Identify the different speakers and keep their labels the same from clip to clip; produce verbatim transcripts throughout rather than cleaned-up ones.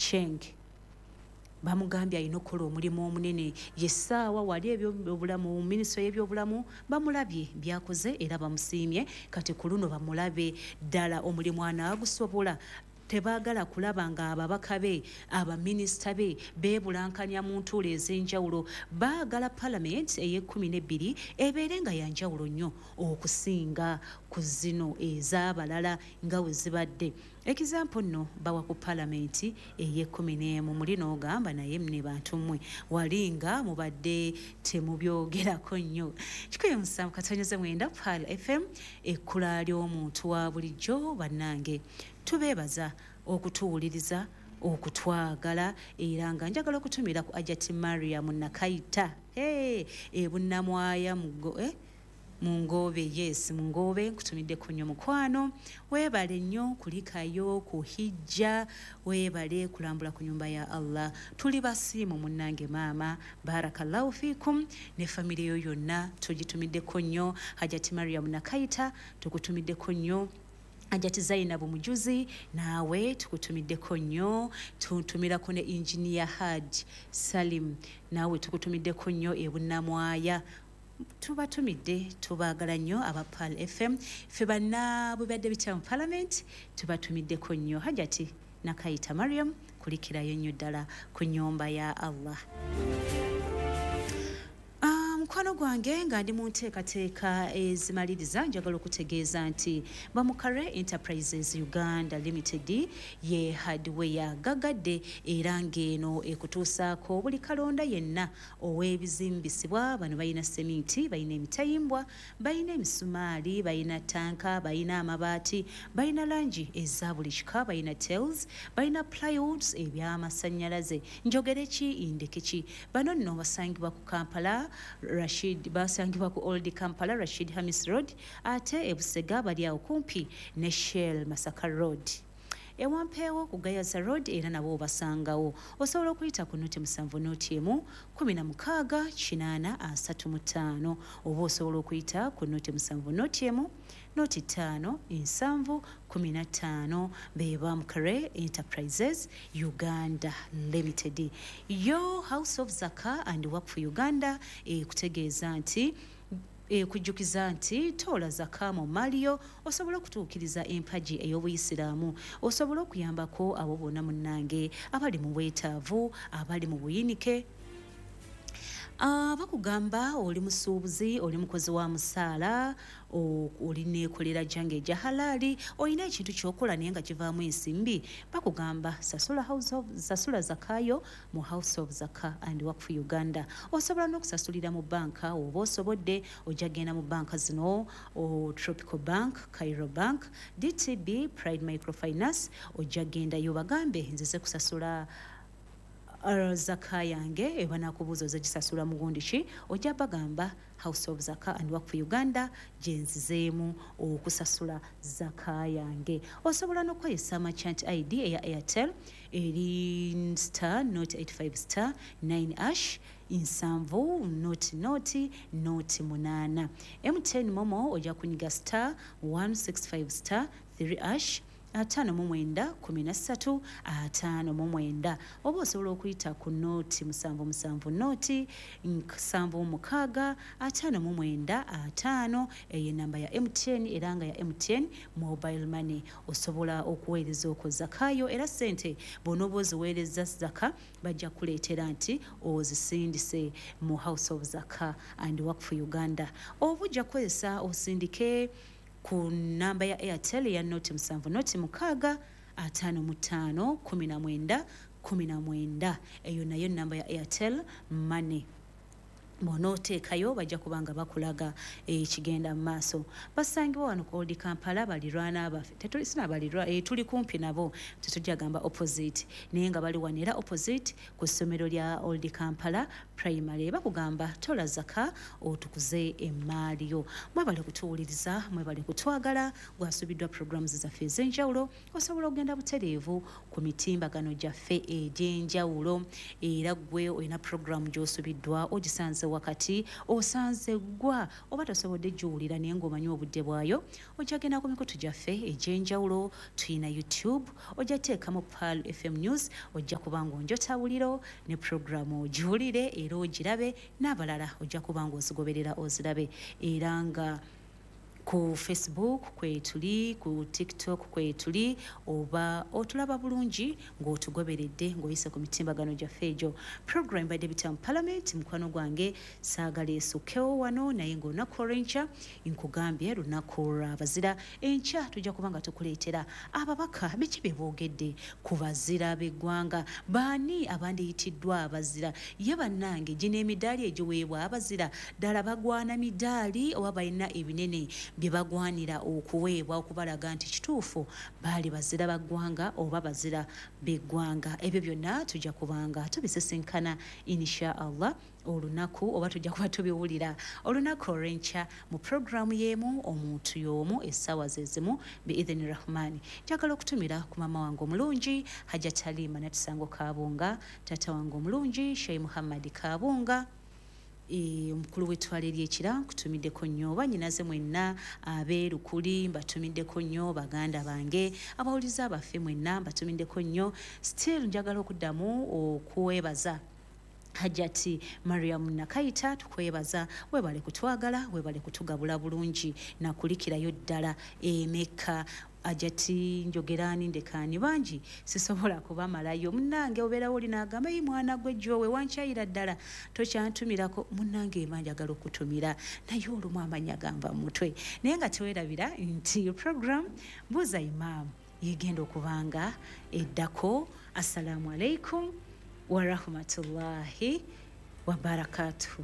Speaker 1: Cheng bamugambye alina okukola omulimu omunene yessaawa wali ebyobulamu minisitule y'ebyobulamu bamulabye byakoze era bamusiimye kati ku luno bamulabe ddala omulimu anaagusobola tebaagala kulaba nga ababaka be abaminisita be beebulankanya mu ntuulo ez'enjawulo baagala palamenti ey'ekkumi n'ebbiri ebeere nga yanjawulo nnyo okusinga ku zino ez'abalala nga we zibadde. Ekizampo nno bawa ku palamenti ey'ekkumi n'emu muli n'ogamba naye ne bantu mmwe wali nga mubadde temubyogerako nnyo. kikumi musanvu katonyoze mwenda Pal F M ekkula ly'omuntu wa bulijjo bannange tubeebaza okutuwuliriza okutwagala era nga njagala okutumira ku Ajati Mariam Nakayita hey, e bunnamwaya mugo eh? Mungobe yes mungobe kutumidde kunyo mukwano webale nnyo kulikayo kuhijja webale kulambula ku nyumba ya Allah tuli basimu munnange mama barakallahu fikum ne family yo yonna tugitumidde kunyo Hajati Mariam Nakayita tukutumidde kunyo Ajati Zainabu Mujuzi nawe tukutumiddeko nnyo tutumira ne engineer Haji Salim nawe tukutumiddeko nnyo ebunnamwaya tubatumidde tubaagala nnyo aba Pal F M ffe banna bubadde bitya mu parliament tubatumiddeko nnyo Hajati Nakayita Mariam kulikirayo nnyo ddala ku nnyumba ya Allah. Mukwano gwange nga ndi mu nteekateeka ezimaliriza njagala okutegeeza nti Bamukare Enterprises Uganda Limited ye hardware gagadde era ng'eno ekutuusaako buli kalonda yenna ow'ebizimbisibwa bano balina seminti balina emitayimbwa balina emisumaali balina tanka balina amabaati balina langi eza buli kika balina tails balina plywoods ebyamasannyalaze njogere ki indeke ki bano nno basangibwa ku Kampala Rashid basangibwa ku Old Kampala Rashid Hamis Road ate ebusega bali awo kumpi ne Shell Masaka Road ewampeewo ku Gayaza Road era nabo basangawo osobola okuyita ku noti musanvu noti emu kumi na mukaaga kinaana asatu mu ttaano oba osobola okuyita ku noti musanvu noti emu noti ttaano ensanvu kumi na ttaano be Bamukare Enterprises Uganda Limited. Yo House of Zaka and Waqf Uganda e kutegeeza nti E kujjukiza nti tola zaka mu maliyo osobola okutuukiriza empaji ey'obuyisiraamu osobola okuyambako abo bonna munnange abali mu bwetaavu abali mu buyinike bakugamba oli musuubuzi oli mukozi wa musaala oli neekolera jange eja halali olina ekintu kyokola naye nga kivaamu ensimbi bakugamba sasula house of sasula zakayo mu House of Zaka and Waqf Uganda osobola n'okusasulira mu banka oba osobodde ojja genda mu banka zino o Tropical Bank, Cairo Bank, D T B, Pride Microfinance ojja gendayo bagambe nzize kusasula Uh, zaka yange ebanakubuuza ozegisasula mugundi ki ojja bagamba House of Zaka and Waqf Uganda gyenzizeemu okusasula zaka yange osobola n'okukozesa merchant I D eya Airtel eri star not eighty-five star nine ash insanvu noti noti noti munana M T N Momo ojja kunyiga star one sixty-five star three ash atano mu mwenda kumi na ssatu atano mu mwenda oba osobola okuyita ku noti musanvu musanvu noti nsanvu mukaaga atano mu mwenda atano eyo namba ya M T N era nga ya M T N mobile money osobola okuweereza okwo zakayo era sente bonobo ziweereza zaka bajja kuleetera nti ozisindise mu House of Zaka and Waqf Uganda obujja kukozesa osindike ku namba ya Airtel ya noti musanvu noti mukaaga atano mu ttaano kumi na mwenda kumi na mwenda eyo nayo namba ya Airtel money bonoteekayo bajja kubanga bakulaga ekigenda mu maaso basangibwa wano ku Old Kampala balirwana abaffe tetulisina balirwa e, tuli kumpi nabo tetujja gamba opposite naye nga bali wanera opposite ku ssomero lya Old Kampala primary bakugamba tola zaka otukuze emaaliyo mwebale kutuwuliriza mwebale kutwagala gwasubiddwa programs zaffe ez'enjawulo osobola okugenda butereevu ku mitimbagano gyaffe egy'enjawulo era gwe olina program gy'osubiddwa ogisanze wakati osanze gwa oba tosobodde giwulira naye ng'omanyi obudde bwayo ojja genda ku mikutu gyaffe egy'enjawulo. Tuyina YouTube, ojja teekamu Pearl F M News, ojja kuba ng'onjota buliro ne programu ogiwulire era ogirabe, n'abalala ojja kuba ng'ozigoberera ozirabe. Era nga ku Facebook kwe tuli, ku TikTok kwe tuli, oba otulaba bulungi ng'otugoberedde ng'oyise ku mitimbagano gyaffe egyo. Program by Deputy Parliament mukwano gwange saagala esukkewo wano naye ng'olunaku olw'enkya nkugambye lunaku lw'abazira. Enkya tujja kuba nga tukuleetera ababaka biki bye boogedde ku bazira b'eggwanga. Baani abandiyitiddwa abazira? Ye bannange gino emidaali egiweebwa abazira ddala bagwana midaali oba balina ebinene bye bagwanira okuweebwa okubalaga nti kituufu baali bazira baggwanga oba bazira b'eggwanga? Ebyo byonna tujja kubanga tubisisinkana insha Allah olunaku oba tujja kuba tubiwulira olunaku olw'enkya mu programu y'emu omuntu y'omu essaawa zezimu biidhini rahmani. Njagala okutumira ku mama wange omulungi Hajjat Halima Natisango Kaabunga, taata wange omulungi Sheikh Muhammad Kaabunga, E, omukulu w'ettwala ery'ekira nkutumiddeko nnyo. Bannyinaze mwenna ab'erukuli mbatumiddeko nnyo, baganda bange abawuliza abaffe mwenna mbatumiddeko nnyo. Still njagala okuddamu okwebaza Hajjati Mariam Nakayita, tukwebaza, webale kutwagala, webale kutugabula bulungi nakulikirayo ddala emeka. Ajati njogerani ndekani banji sisobola kubamalayo. Munnange obeerawo oli n'agamba yi mwana gwe jowe wankyayira ddala tokyantumirako. Munnange manjagala okutumira naye olumu amanya gamba mutwe naye nga tewerabira nti program Mbuuza Imam yegenda okubanga eddako. Assalamu alaikum wa rahmatullahi wa barakatuhu.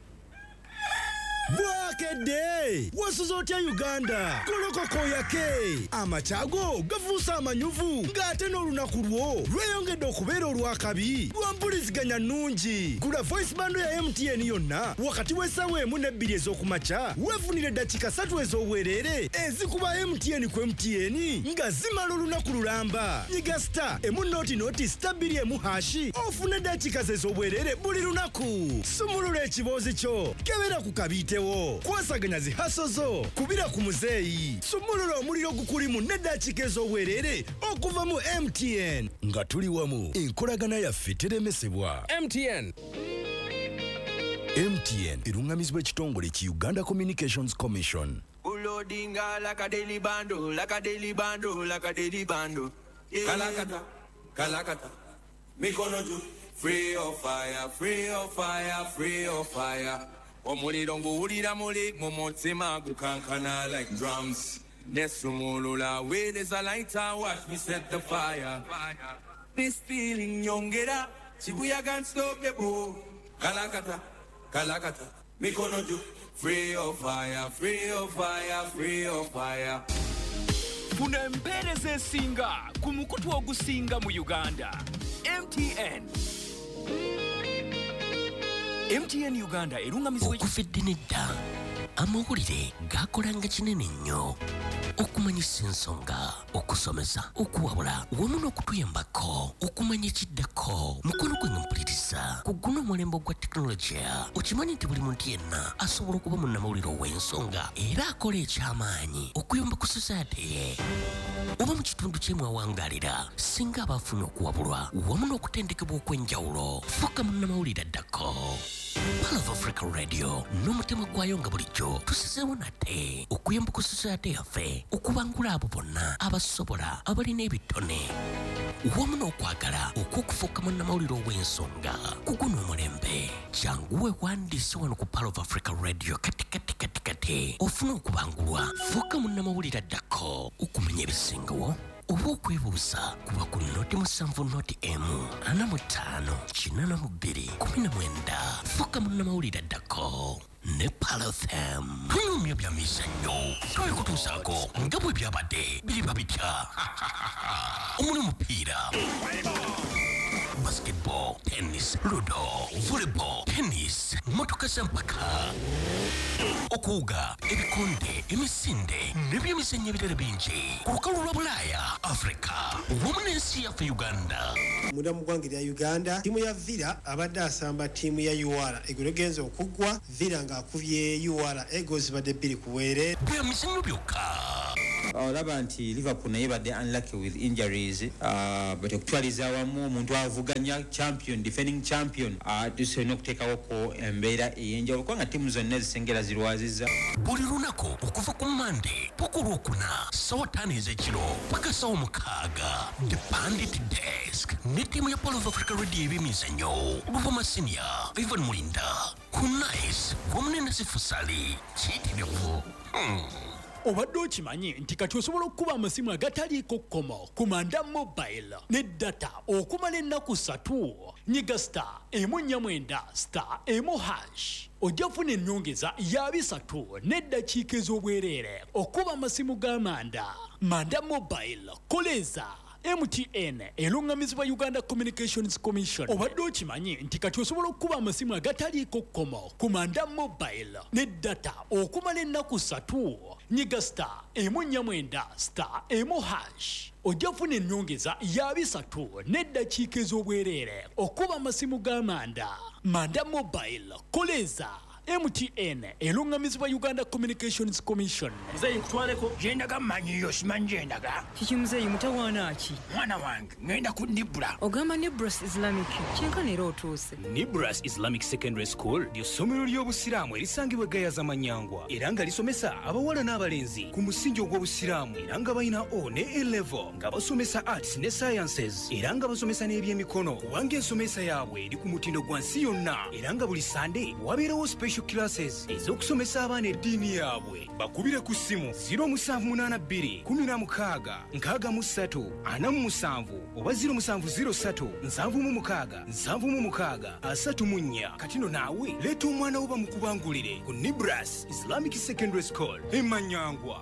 Speaker 2: Bwakedde wasuzotya Uganda kolokoko yake amachago gavuusa amanyuvu ng'ate n'olunaku lwo lweyongedde okubeera olwakabi lwampuliziganya nnungi. Gula voice bando ya M T N yonna wakati w'essaawa emu n'ebbiri ez'okumakya weefunire eddakiika ssatu ez'obwereere ezikuba M T N ku M T N nga zimala olunaku lulamba. Nyiga star emu noti noti star bbiri emu hashi ofune eddakiika ze ez'obwereere buli lunaku. Sumulula ekiboozi kyo kebera ku kabiite kwasaganya zihaso zo kubira ku muzeeyi. Sumulula omuliro gukulimu n'eddakiika ez'obwereere okuva mu M T N nga tuli wamu enkolagana yaffe teremesebwa.
Speaker 3: M T N
Speaker 2: M T N erungamizibwa ekitongole ki Uganda Communications Commission.
Speaker 4: Ulodinga like a daily bando, like a daily bando, like a daily bando. Kalakata, kalakata, mikono juu. Free of fire, free of fire, free of fire. Omuliro nguwulira muli mu mutima gukankana like drums. Nesumulula where there's a lighter, watch me set the fire. This feeling nyongera, chibuya can't stop the boo. Kalakata, kalakata, mikono juu. Free of fire, free of fire, free of fire.
Speaker 3: Funa empeereza esinga ku mukutu ogusinga mu Uganda. M T N M T N Uganda erungamizibwa
Speaker 5: okufedde nedda amawulire gakolanga kinene nnyo okumanyisa ensonga, okusomesa, okuwabula wamu n'okutuyambako okumanya ekiddako. Mukono gwe nga mpuliriza ku guno omulembe gwa tekinologiya okimanyi nti buli muntu yenna asobola okuba munnamawulire ow'ensonga era akola eky'amaanyi okuyamba ku society ye oba mu kitundu ky'emwawangaalira singa abaafuna okuwabulwa wamu n'okutendekebwa okw'enjawulo. Fuuka munnamawulire addako. Pearl of Africa Radio n'omutima gwayo nga bulijjo tusizeewo nate okuyamba ku society yaffe okubangula abo bonna abasobola abalina ebitone wamu n'okwagala okw'okufuuka munnamawulire ow'ensonga ku guno omulembe. Jangu weewandiise wano ku Pearl of Africa Radio kati kati kati kati ofuna okubangulwa. Fuuka munnamawulire addako okumanya ebisingawo oba okwebuuza kuba ku noti musanvu noti emu ana mu ttaano kinaana mu bbiri kumi na mwenda. Fuuka munnamawulire addako ne Pearl F M. Tuyumya bya mizannyo twekutuusaako nga bwe byabadde biriba bitya omuli omupiira, basketball, tennis, ludo, volleyball, tennis, motoka zampaka, okuwuga, ebikonde, emisinde, n'ebyemizannyo ebirala bingi ku lukalu lwa Bulaaya, Africa, wamu n'ensi yaffe Uganda.
Speaker 6: Munda mu ggwanga lya Uganda, ttiimu ya Villa abadde asamba ttiimu ya U R Eagles egenze okuggwa, Villa ng'akubye U R Eagles badde bbiri ku bwere.
Speaker 5: Byemizannyo byokka.
Speaker 7: olaba nti Liverpool naye badde unlucky with injuries uh, but okutwaliza awamu omuntu avuganya champion defending champion uh, tusobola okuteekawo ko embeera ey'enjawulo kubanga ttiimu zonna zisengera zirwaziza
Speaker 5: buli lunaku okuva ku Monday paka olwokuna ssaawa ttaano ez'ekiro paka ssaawa mukaaga The Bandit Desk ne ttiimu ya Polo of Africa Radio ebyemizannyo Luvuma Senior Ivan Mulinda Kunais wamu ne Nasifu Sali kiyitirivu hmm.
Speaker 8: Obadde okimanyi nti kati osobola okukuba amasimu agataliiko kkomo ku Manda Mobile ne data okumala ennaku ssatu nyiga star emu nnya mwenda star emu hash ojja kufuna ennyongeza ya bisatu n'eddakiika ez'obwereere okuba amasimu ga Manda. Manda Mobile koleza M T N elungamizibwa Uganda Communications Commission. Obadde okimanyi nti kati osobola okukuba amasimu agataliiko kkomo ku Manda Mobile ne data okumala ennaku ssatu nyiga star emu nnya mwenda star emu hash ojja kufuna ennyongeza ya bisatu n'eddakiika ez'obwereere okuba amasimu ga Manda. Manda Mobile koleza M T N elungamizibwa Uganda Communications Commission.
Speaker 3: Muzeyi nkutwaleko jendaga manyiyo simanyi jendaga
Speaker 9: kiki muzeyi mutawaana ki
Speaker 3: mwana wange ngenda ku Nibra
Speaker 9: ogamba Nibras Islamic kyenkana era otuuse.
Speaker 10: Nibras Islamic Secondary School ly'essomero ly'obusiraamu erisangibwa Gayaza Manyangwa era nga lisomesa abawala n'abalenzi ku musingi ogw'obusiraamu era nga balina O ne A level nga basomesa arts ne sciences era nga basomesa n'ebyemikono kubanga ensomesa yaabwe eri ku mutindo gwa nsi yonna era nga buli Sunday wabeerawo special classes ez'okusomesa abaana eddiini yaabwe. Bakubire ku ssimu zero seven eight two kumi na mukaaga nkaaga mu ssatu ana mu musanvu oba zero seven zero three nsanvu mu mukaaga nsanvu mu mukaaga asatu mu nnya. Kati nno naawe leeta omwana wo bamukubangulire ku Nibras Islamic Secondary School e Manyangwa.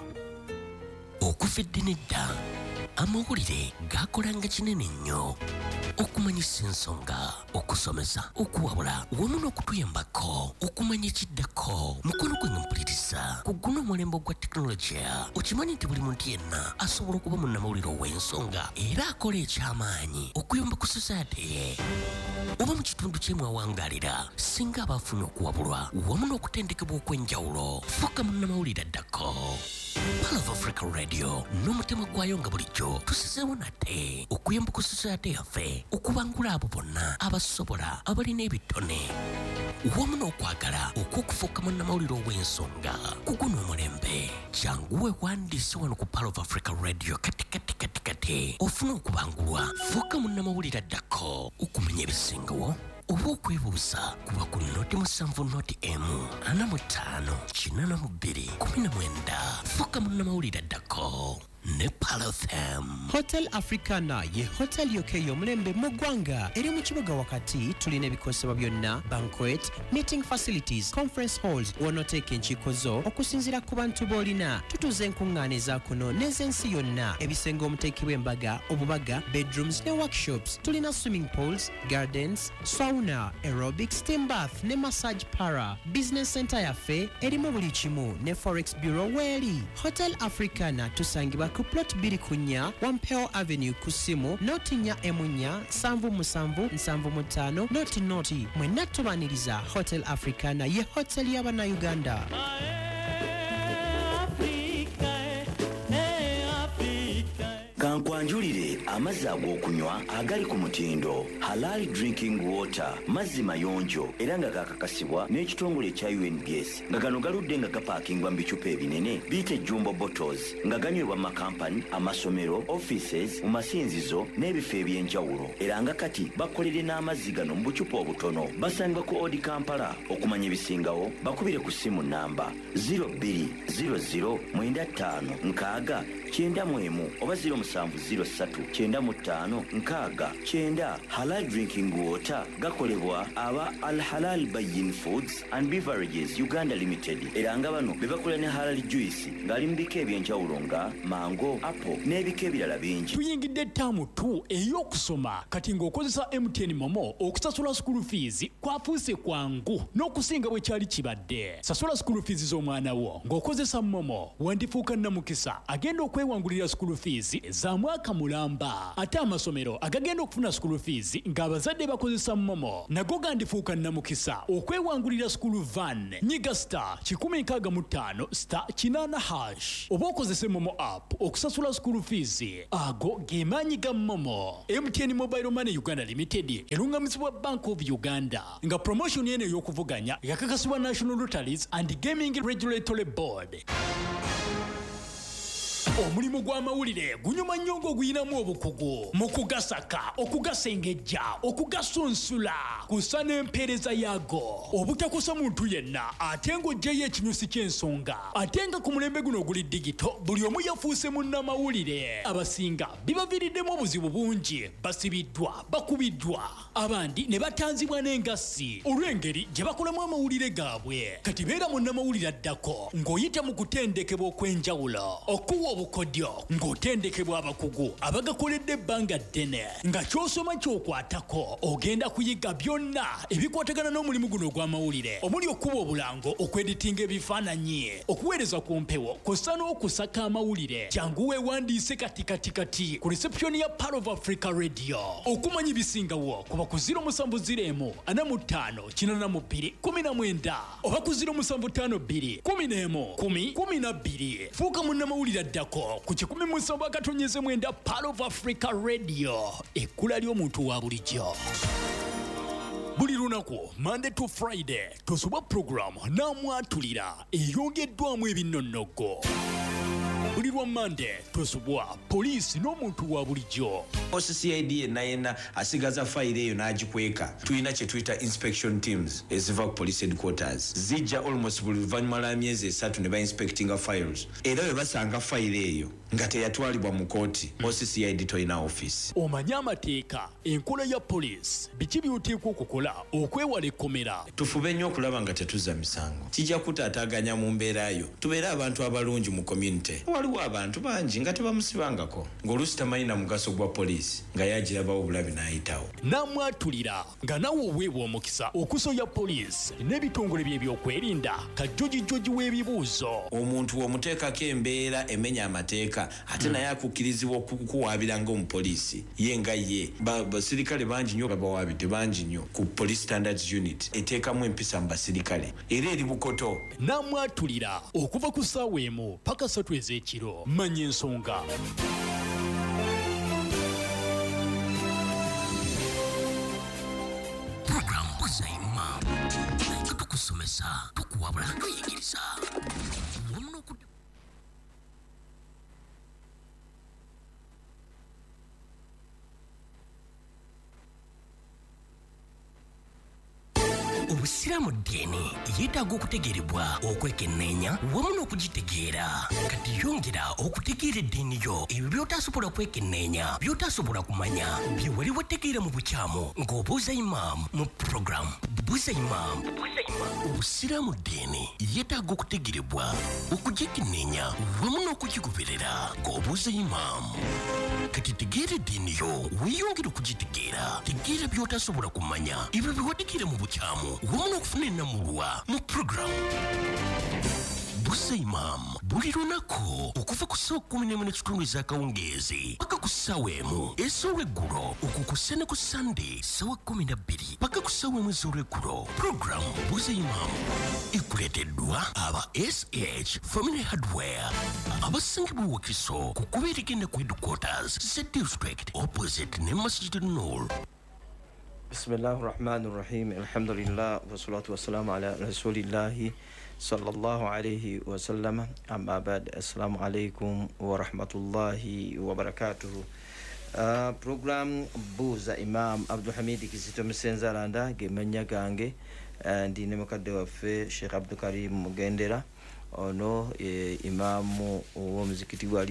Speaker 5: Okufedde nedda amawulire gaakolanga kinene nnyo okumanyisa ensonga okusomesa okuwabula wamu n'okutuyambako okumanya ekiddako mukono gwe mpuliriza ku guno omulembe gwa tekinologiya. Okimanyi nti buli muntu yenna asobola okuba munnamawulire ow'ensonga era akola ekyamaanyi okuyamba ku society ye oba mu kitundu kyemwawangaalira singa aba afuna okuwabulwa wamu n'okutendekebwa okw'enjawulo fuuka munnamawulire addako. Palo of Africa Radio n'omutima gwayo nga bulijjo tusizeewo nate okuyamba ku society yaffe okubangula abo bonna abasobola abalina ebitone wamu n'okwagala okw'okufuuka munnamawulire ow'ensonga ku guno omulembe. Jangu weewandiise wano ku Palo of Africa Radio kati kati kati kati ofuna okubangulwa fuuka munnamawulire addako okumanya ebisingawo oba okwebuuza kuba ku noti musanvu noti emu ana mu ttaano kinaana mu bbiri kumi na mwenda fuuka munnamawulire addako ne Palo F M.
Speaker 11: Hotel Africana ye hotel yoke y'omulembe mu ggwanga eri mu kibuga wakati. Tulina ebikosebwa byonna banquet, meeting facilities, conference halls w'onooteeka enkiiko zo okusinziira ku bantu b'olina. Tutuuza enkuŋŋaana eza kuno n'ez'ensi yonna ebisenge omuteekebwa embaga obubaga bedrooms ne workshops. Tulina swimming pools, gardens, sauna, aerobic, steam bath ne massage para. Business center yaffe erimu buli kimu ne forex bureau weeri. Hotel Africana tusangibwa ku plot biri kunya Wampeo Avenue ku simu noti nnya emu nnya nsanvu musanvu nsanvu mu ttaano noti noti. Mwenna tubaaniriza Hotel Africana ye hotel y'Abannayuganda.
Speaker 12: Kankwanjulire amazzi ag'okunywa agali ku mutindo Halal Drinking Water mazzi mayonjo era nga gakakasibwa n'ekitongole ekya U N B S nga gano galudde nga gapaakingwa mu bicupa ebinene biyite jumbo bottles nga ganywebwa mu makampani amasomero offices mu masinzizo n'ebifo eby'enjawulo era nga kati bakolere n'amazzi gano mu bucupa obutono. Basangibwa ku Odi Kampala. Okumanya ebisingawo bakubire ku ssimu namba zero two zero zero nine five nkaaga kyenda mu emu oba zero seven zero three kyenda mu ttaano nkaaga kyenda. Halal drinking water gakolebwa aba Al Halal Bayin Foods and Beverages Uganda Limited. Era nga bano be bakola ne halal juice ng'ali mu bika eby'enjawulo nga mango, apple n'ebika ebirala bingi.
Speaker 8: Tuyingidde ttaamu tu ey'okusoma kati ng'okozesa M T N Momo okusasula school fees kwafuuse kwangu n'okusinga bwe kyali kibadde. Sasula school fees z'omwana wo ng'okozesa Momo wandifuuka nnamukisa agenda okwewangulira school fees za mwaka mulamba. Ate amasomero agagenda okufuna school fees ng'abazadde bakozesa Momo nago gandifuuka nnamukisa okwewangulira school van. Nyiga star kikumi nkaaga mu ttaano star kinaana hash oba okozese Momo app okusasula school fees. Ago ge maanyi ga Momo. M T N Mobile Money Uganda Limited erungamizibwa Bank of Uganda nga promotion eno ey'okuvuganya yakakasibwa National Lotteries and Gaming Regulatory Board. Omulimu gw'amawulire gunyuma nnyo ng'oguyinamu obukugu mu kugasaka, okugasengejja, okugasunsula kusa n'empeereza yaago obutakosa muntu yenna ate ng'oggyeyo ekinyusi ky'ensonga. Ate nga ku mulembe guno oguli digito buli omu yafuuse munnamawulire. Abasinga bibaviiriddemu obuzibu bungi, basibiddwa, bakubiddwa, abandi ne batanzibwa n'engassi olw'engeri gye bakolamu amawulire gaabwe. Kati beera munnamawulire addako ng'oyita mu kutendekebwa okw'enjawulo okuwa obukodyo ng'otendekebwa abakugu abagakoledde ebbanga ddene nga ky'osoma ky'okwatako ogenda kuyiga byonna ebikwatagana n'omulimu guno ogw'amawulire omuli okuba obulango, okweditinga ebifaananyi, okuweereza ku mpewo kw'ossa n'okusaka amawulire. Jangu weewandiise kati kati kati ku reception ya Pearl of Africa Radio okumanya ebisingawo kuba ku ziro musanvu ziro emu ana mu ttaano kinaana mu bbiri kumi na mwenda oba ku ziro musanvu ttaano bbiri kumi n'emu kumi kumi na bbiri. Fuuka munnamawulire addako ku kikumi mu nsanvu akatonnyeze mwenda Pearl of Africa Radio, ekkula ly'omuntu wa bulijjo. Buli lunaku Monday to Friday tosoba program n'amwatulira eyongeddwamu ebinnonogo. Buli lwa Monday tosobwa poliisi n'omuntu wa bulijjo.
Speaker 13: O C C I D yenna yenna asigaza fayiro eyo n'agikweka. Tulina kye tuyita inspection teams eziva ku police headquarters. Zijja almost buli luvannyuma lwa myezi esatu ne ba-inspectinga files. Era bwe basanga fayiro eyo nga teyatwalibwa mu kooti, O C C I D tolina office.
Speaker 8: Omanye amateeka, enkola ya poliisi, biki by'oteekwa okukola okwewala ekkomera.
Speaker 13: Tufube nnyo okulaba nga tetuzza misango. Kijja kutaataaganya mu mbeera yo. Tubeere abantu abalungi mu community. Waliwo abantu bangi nga tebamusibangako ng'oluusi tamanyi na mugaso gwa poliisi nga yagirabawo obulabe n'ayitawo.
Speaker 8: N'amwatulira nga nawe oweebwa omukisa okusoya poliisi n'ebitongole bye by'okwerinda kajjojijjoji w'ebibuuzo.
Speaker 13: Omuntu omuteekako embeera emenya amateeka ate naye akukkirizibwa okukuwaabira ng'omupoliisi ye nga ye. Basirikale bangi nnyo babawaabidde bangi nnyo ku Police Standards Unit eteekamu empisa mu basirikale era eri bukoto.
Speaker 8: N'amwatulira okuva ku ssaawa emu paka ssatu ez'ekiro. Manya ensonga.
Speaker 5: Program Buzaima tukusomesa, tukuwabula, tuyigiriza wamu n'oku Obusiraamu ddiini yeetaaga okutegeerebwa, okwekenneenya wamu n'okugitegeera. Kati yongera okutegeera eddiini yo ebyo by'otaasobola kwekenneenya, by'otaasobola kumanya, bye wali wategeera mu bukyamu ng'obuuza imaamu mu program Buuza Imaamu. Obusiraamu ddiini yeetaaga okutegeerebwa, okugikenneenya wamu n'okugigoberera ng'obuuza imaamu. Kati tegeera eddiini yo weeyongera okugitegeera, tegeera by'otaasobola kumanya, ebyo bye wategeera mu bukyamu wamu n'okufuna ennamulwa mu programu Buuza Imaamu. Buli lunaku okuva ku ssaawa kkumi n'emu n'ekitundu ez'akawungeezi paka ku ssaawa emu ez'olweggulo, okwo kussa ne ku Sunday ssaawa kkumi na bbiri paka ku ssaawa emu ez'olweggulo. Programu Buuza Imaamu ekuleeteddwa aba S H Family Hardware abasangibwa Wakiso ku kuba erigenda ku headquarters Z District opposite ne Masjid Noor.
Speaker 14: Bismillahir Rahmanir Rahim. Alhamdulillah wassalatu wassalamu ala rasulillahi sallallahu alayhi wa sallam. Amma ba'd. Assalamu alaykum wa rahmatullahi wa barakatuh. Uh, program Buuza Imam Abdul Hamid Kizito Musenzalanda gemenya gange ndi ne mukadde waffe Sheikh Abdul Karim Mugendera ono e, imamu w'omuzikiti wali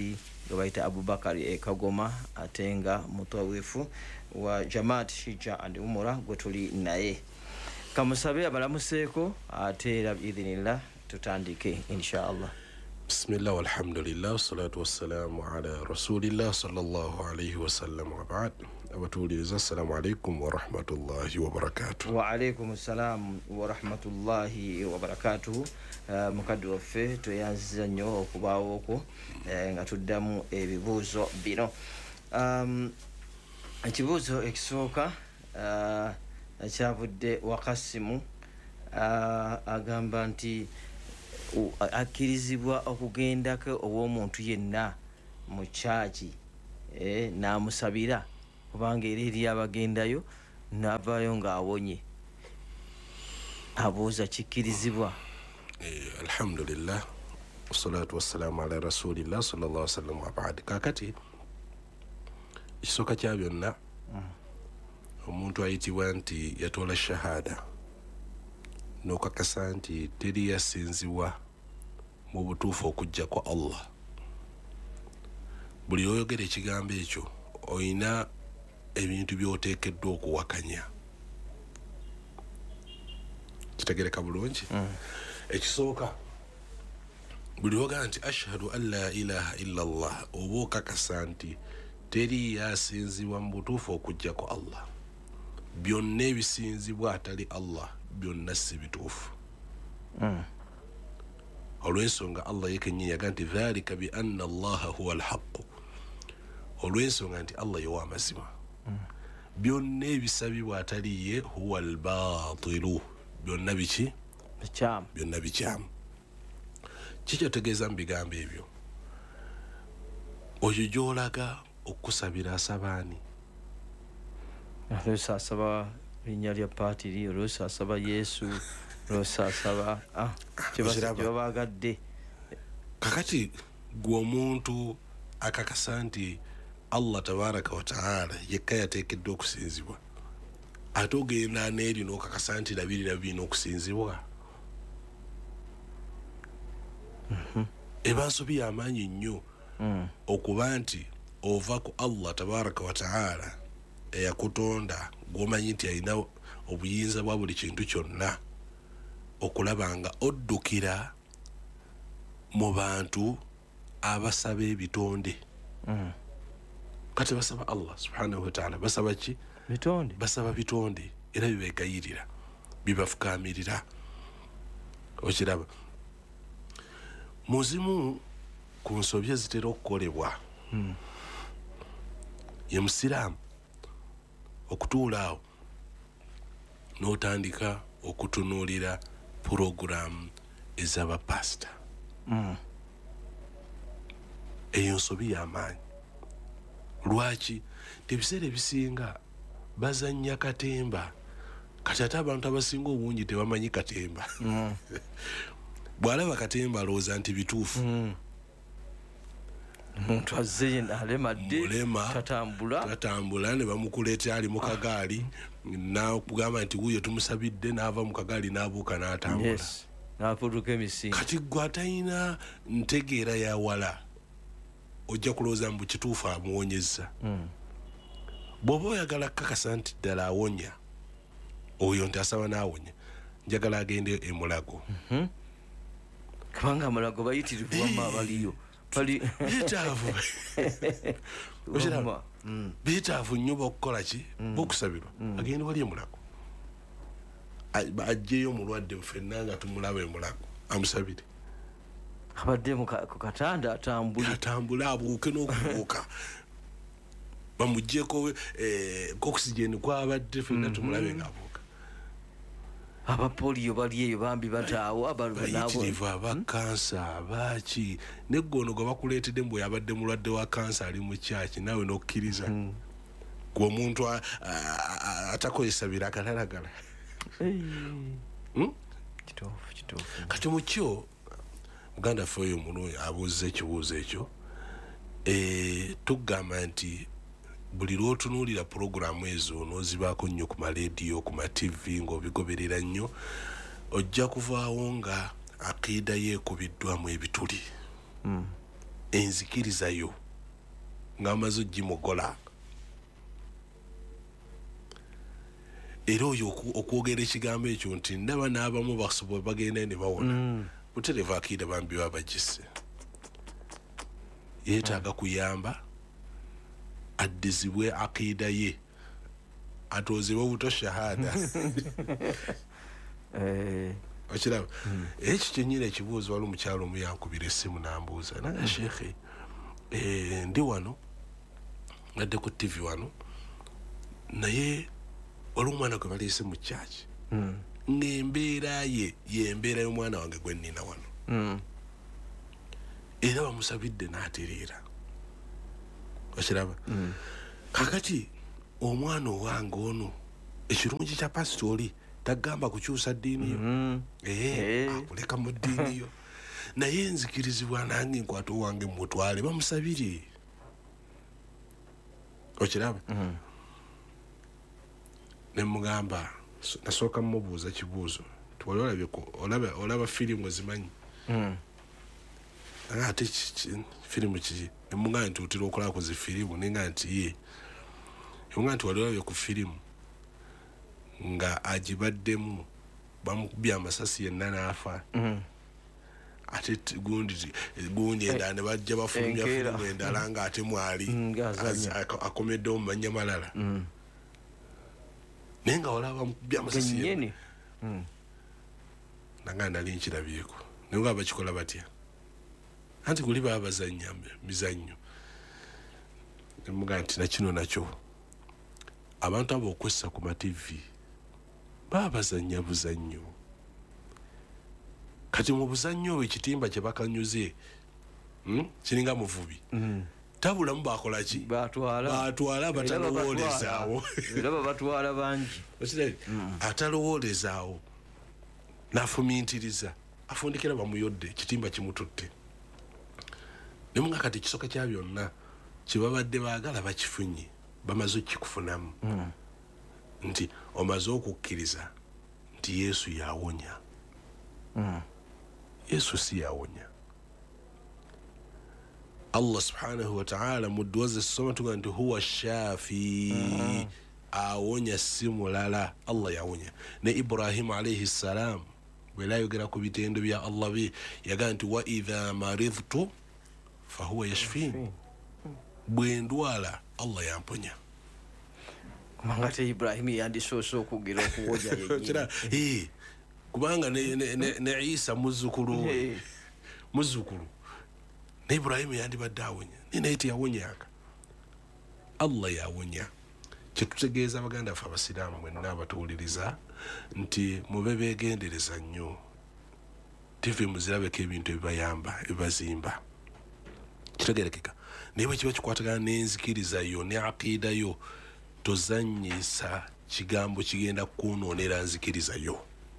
Speaker 14: gwe bayita Abubakar e Kagoma ate nga mutawifu wa Jamaat Shija and Umura gwe tuli naye. Kamusabe abalamuseeko ate era biidhinillah tutandike inshallah.
Speaker 15: Bismillah walhamdulillah wassalatu wassalamu ala rasulillah sallallahu alayhi wa sallam wa ba'd. Abatuuliriza assalamu alaykum wa rahmatullahi wa barakatuh.
Speaker 14: Wa alaykum assalam wa rahmatullahi wa barakatuh. Uh, mukadde waffe tweyanziza nnyo okubaawo okwo uh, nga tuddamu ebibuuzo bino. Um, ekibuuzo ekisooka uh, kyavudde Wakasimu uh, agamba nti uh, akkirizibwa okugendako ow'omuntu yenna mu kyaki eh, n'amusabira kubanga era eri abagendayo n'avaayo ng'awonye. Abuuza kikkirizibwa?
Speaker 15: Eh, alhamdulillah wassalatu wassalamu ala rasulillah sallallahu alaihi wasallam wa ba'd. Kakati ekisooka kya byonna mm. omuntu ayitibwa nti yatoola shahada n'okakasa nti teri yasinzibwa mu butuufu okujja kwa Allah. Buli oyogera ekigambo ekyo oyina ebintu by'oteekeddwa okuwakanya. Kitegereka bulungi? mm. Ekisooka buli oga nti ashhadu an la ilaha illa Allah oba okakasa nti teri yasinzibwa mu butuufu okujja kwa Allah. Byonna ebisinzibwa atali Allah byonna si bituufu. mm. olw'ensonga Allah yekennyini yaga nti dhalika bi anna Allaha huwa alhaqu, olw'ensonga nti Allah ye w'amazima. mm. byonna ebisabibwa atali ye huwa albatilu, byonna biki?
Speaker 14: Bikyamu.
Speaker 15: Byonna bikyamu. Kikyo tegeeza mu bigambo ebyo oyo gy'olaga okusabira asabaani.
Speaker 14: Oluusi asaba linnya lya paatiri, oluusi asaba Yesu, oluusi asaba kyebaagadde.
Speaker 15: Kakati gwe omuntu akakasa nti Allah tabaraka wa taala yekka yateekeddwa okusinzibwa, ate ogenda n'eri n'okakasa nti labirira birina okusinzibwa.
Speaker 14: mm-hmm.
Speaker 15: eba nsobi y'amaanyi nnyo
Speaker 14: mm.
Speaker 15: okuba nti ova ku Allah tabaraka wa taala eyakutonda gw'omanyi nti alina obuyinza bwa buli kintu kyonna okulaba nga oddukira mu bantu abasaba ebitonde.
Speaker 14: mm.
Speaker 15: Kati basaba Allah subhanahu wa ta'ala, basaba ki?
Speaker 14: Bitonde.
Speaker 15: Basaba bitonde era bibegayirira bibafukaamirira. Okiraba muzimu ku nsobi ezitera okukolebwa
Speaker 14: mm.
Speaker 15: ye musiraamu okutuula awo n'otandika okutunuulira puroguramu ez'abapasita.
Speaker 14: mm.
Speaker 15: Eyo nsobi y'amaanyi. Lwaki? Ebiseera ebisinga bazannya katemba, kati ate abantu abasinga obungi tebamanyi katemba.
Speaker 14: mm.
Speaker 15: Bw'alaba katemba alowooza nti bituufu.
Speaker 14: mm. Omuntu azze alemadde tatambula
Speaker 15: tatambula ne bamukuleeta ali mu kagaali n'akugamba nti wuyo tumusabidde, n'ava mu kagaali n'abuuka n'atambula.
Speaker 14: Yes. N'apuduka emisingi.
Speaker 15: Kati gwe atalina ntegeera ya wala ojja kulowooza mbu kituufu amuwonyezza.
Speaker 14: mm.
Speaker 15: Bw'oba oyagala kakasa nti ddala awonya oyo nti asaba n'awonya, njagala agende e Mulago.
Speaker 14: mm-hmm. Kubanga Mulago bayitirivu wamma abaliyo
Speaker 15: bitaavu bitaavu nnyo b'okukola ki? B'okusabirwa. Agende wali e Mulago ajjeyo omulwadde ffenna nga tumulaba e Mulago amusabire.
Speaker 14: Abadde ku katanda atambule
Speaker 15: atambule abuuke n'okubuuka bamuggyeko oxygen kwabadde ffenna tumulabe ng'abuuka.
Speaker 14: Abapoliyo bali eyo bambi bataawo
Speaker 15: bayitirivu aba kansa abaaki neggono gwe bakuleetedde mbu yabadde mulwadde wa kansa ali mu kyaki naawe n'okkiriza. gwe omuntu atakozesa biragalagala. Kati mu kyo muganda ffe oyo omulungi abuuza ekibuuzo ekyo, tugamba nti buli lw'otunuulira puroguramu ezo n'ozibaako nnyo ku malediyo ku mativi ng'obigoberera nnyo, ojja kuvaawo nga akiida yeekubiddwamu ebituli. enzikirizayo ng'amaze ogimugola era oyo okwogera ekigambo ekyo nti ndaba n'abamu basobola bagenda ne bawona butereeva akiida bambi babagise yeetaaga kuyamba addizibwe akiida ye atoozebwe buto shahada okiraba ekyo kyennyini ekibuuzo wali omukyalo omu yankubira essimu n'ambuuza naga sheekhe ndi wano ngadde ku tivi wano naye wali omwana gwe baleese mu kyaki ng'embeera ye y'embeera y'omwana wange gwe nnina wano era bamusabidde n'atereera okiraba kakati omwana owange ono ekirungi kya pasitooli tagamba kukyusa ddiini yo ee akuleka mu ddiini yo naye nzikirizibwa nange nkwata owange mutwale bamusabire okiraba nemugamba nasooka mumubuuza kibuuzo tiwali olabye olaba firimu ezimanyi ate firimu kiki emugamba nti otera okolako zi firimu nenga nti ye emugamba nti wali olabye ku firimu nga agibaddemu bamukubye amasasi yenna n'afa ate gundi gundi endala ne bajja bafulumya firimu endala nga ate mwali akomeddewo mu mannya malala naye nga wala bamukubye amasasi nanga nali nkirabyeko naye nga bakikola batya anti kuli baba bazannya mizannyo nemuga nti nakino nakyo abantu abo okwessa ku mativi baba bazannya buzannyo kati mu buzannyo ekitimba kye bakanyuze kiringa muvubi tabulamu bakola ki batwala batalowolezaawo
Speaker 14: era babatwala bangi
Speaker 15: atalowolezaawo n'afumintiriza afundikira bamuyodde ekitimba kimututte nemunga kati kisoka kya byonna kibabadde baagala bakifunye bamaze okikufunamu nti omaze okukkiriza nti yesu yawonya yesu si yawonya Allah subhanahu wa ta'ala mudwaze soma tuga nti huwa shafi awonya si mulala Allah yawonya ne Ibrahim alayhi salam bwela yogera ku bitendo bya Allah bi yaga nti wa idha maridtu fahuwa yashfin bwendwala Allah yamponya
Speaker 14: kubanga te Ibrahim yandisoose okugira okuwoja
Speaker 15: yennyini kubanga ne, ne, ne, ne Isa muzukulu muzukulu ne Ibrahim yandibadde awonya naye teyawonyanga Allah yawonya kyetutegeeza abaganda baffe abasiraamu mwenna abatuwuliriza nti mube beegendereza nnyo tivi muzirabeko ebintu ebibayamba ebibazimba kitegerekeka naye bwe kiba kikwatagana n'enzikiriza yo ne aqiida yo tozannyisa kigambo kigenda kunoonera nzikiriza yo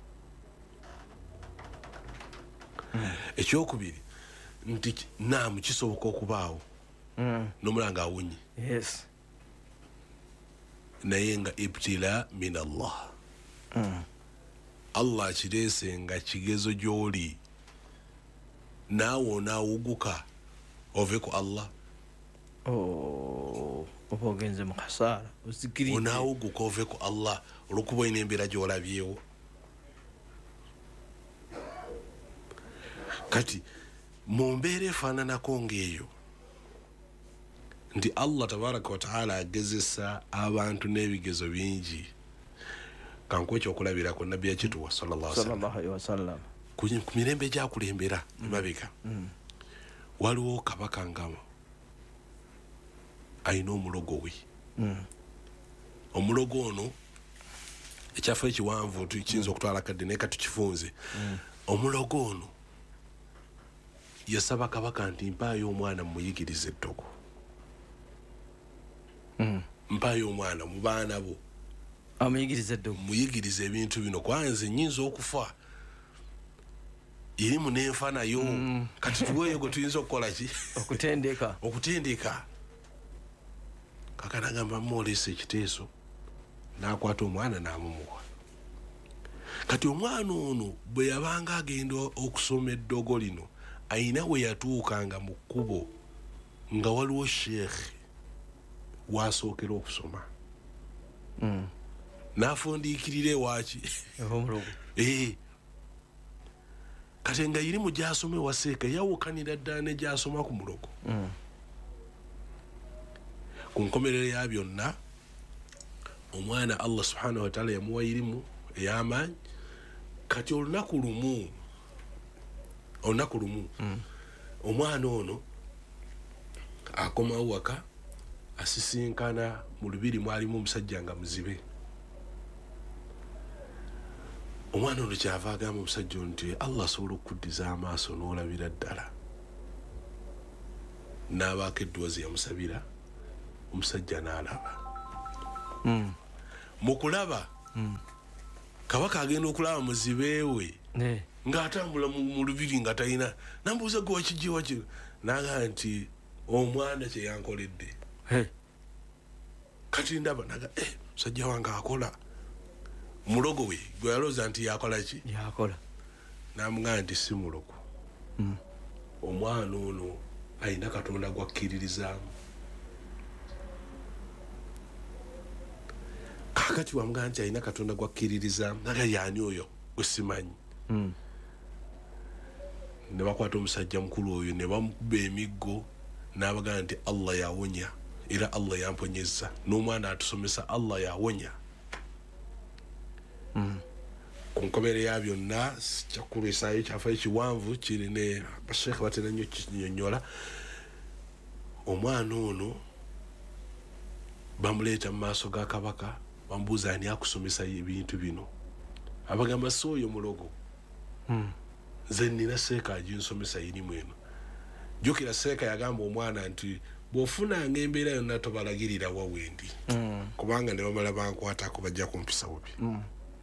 Speaker 15: ekyokubiri nti naamu kisoboka okubaawo n'omulanga awonye naye nga ibtila min Allah Allah kireese nga kigezo gy'oli naawe onaawuguka ove ku Allah
Speaker 14: oba ogenze mu kasaara ozikiride
Speaker 15: onaawuguka ove ku Allah olwokuba olina embeera gy'olabyewo kati mu mbeera efaananako ng'eyo nti Allah tabaraka wa taala agezesa abantu n'ebigezo bingi kankuwa ekyokulabirako nabbi yakituwa sallallahu alaihi wasallam ku mirembe gyakulembera emabega waliwo kabaka ngama ayina omulogo we omulogo ono ekyafa ekiwanvu kiyinza okutwala kadde naye katukifunze omulogo ono yasaba kabaka nti mpaayo omwana mumuyigirize eddogo mpaayo omwana mu baana bo
Speaker 14: amuyigirize eddogo
Speaker 15: muyigirize ebintu bino kwanze nnyinza okufa irimu n'enfa nayo kati tuweeyo gwe tuyinza okukola ki
Speaker 14: okutendeka
Speaker 15: okutendeka kakana agamba mwoleesa ekiteeso n'akwata omwana n'amumuwa kati omwana ono bwe yabanga agenda okusoma eddogo lino ayina we yatuukanga mu kkubo nga waliwo sheekhe wasookera okusoma
Speaker 14: Mm.
Speaker 15: n'afundiikirira ewaki ee kati nga irimu gyasoma ewaseeka yawukanira ddala ne gyasoma ku mulogo.
Speaker 14: Mm.
Speaker 15: ku nkomerero ya byonna omwana Allah subhanahu wa ta'ala yamuwa irimu ey'amaanyi. kati olunaku lumu olunaku lumu omwana ono akomawo waka asisinkana mu lubiri mwalimu omusajja nga muzibe. omwana ono kyava agamba omusajja ono nti Allah asobola okuddiza amaaso n'olabira ddala. n'abaako eddoozi yamusabira omusajja n'alaba.
Speaker 14: Mm.
Speaker 15: mu kulaba kabaka agenda okulaba muzibe we
Speaker 14: Ne.
Speaker 15: ng'atambula mu mu lubiri nga talina nambuuza gwe wakijiwa ki naga nti omwana kye yankoledde.
Speaker 14: Hey.
Speaker 15: kati ndaba naga eh musajja wange akola mulogo we gwe yalooza nti yakola ki
Speaker 14: yakola
Speaker 15: namugamba nti si mulogo.
Speaker 14: Mm.
Speaker 15: omwana ono alina katonda gwakkiririzaamu. kakati wamugamba nti alina katonda gwakkiririzaamu naga yaani oyo gwe simanyi.
Speaker 14: Mm.
Speaker 15: ne bakwata omusajja mukulu oyo ne bamukuba emiggo n'abagamba nti Allah yawonya era Allah yamponyeza n'omwana atusomesa Allah yawonya.
Speaker 14: Mm.
Speaker 15: ku nkomere ya byonna kyakulesaayo kyafa ekiwanvu kiri ne basheekhe batera nnyo kinyonnyola. omwana ono bamuleeta mu maaso ga kabaka bamubuuza ani akusomesa ebintu bino abagamba si oyo mulogo.
Speaker 14: Mm.
Speaker 15: nze nina seeka aginsomesa irimu eno. jjukira seeka yagamba omwana nti bw'ofunanga embeera yonna tobalagirira wa wendi.
Speaker 14: Mm.
Speaker 15: kubanga ne bamala bankwatako bajja kumpisa bubi.
Speaker 14: Mm.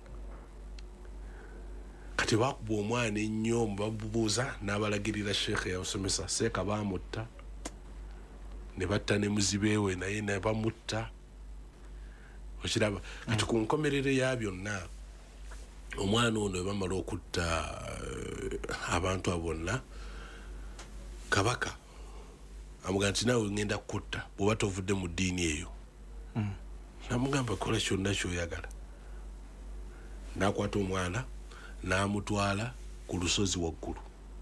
Speaker 15: kati bakuba omwana ennyo babubuuza n'abalagirira sheekhe yawusomesa seeka baamutta ne batta ne muzibe we naye ne bamutta okiraba. kati ku nkomerero ya byonna omwana ono we bamala okutta uh, abantu abo bonna kabaka amugamba nti naawe ngenda kukutta bw'oba tovudde mu ddiini eyo.
Speaker 14: Mm.
Speaker 15: namugamba kola kyonna kyoyagala. n'akwata omwana n'amutwala ku lusozi waggulu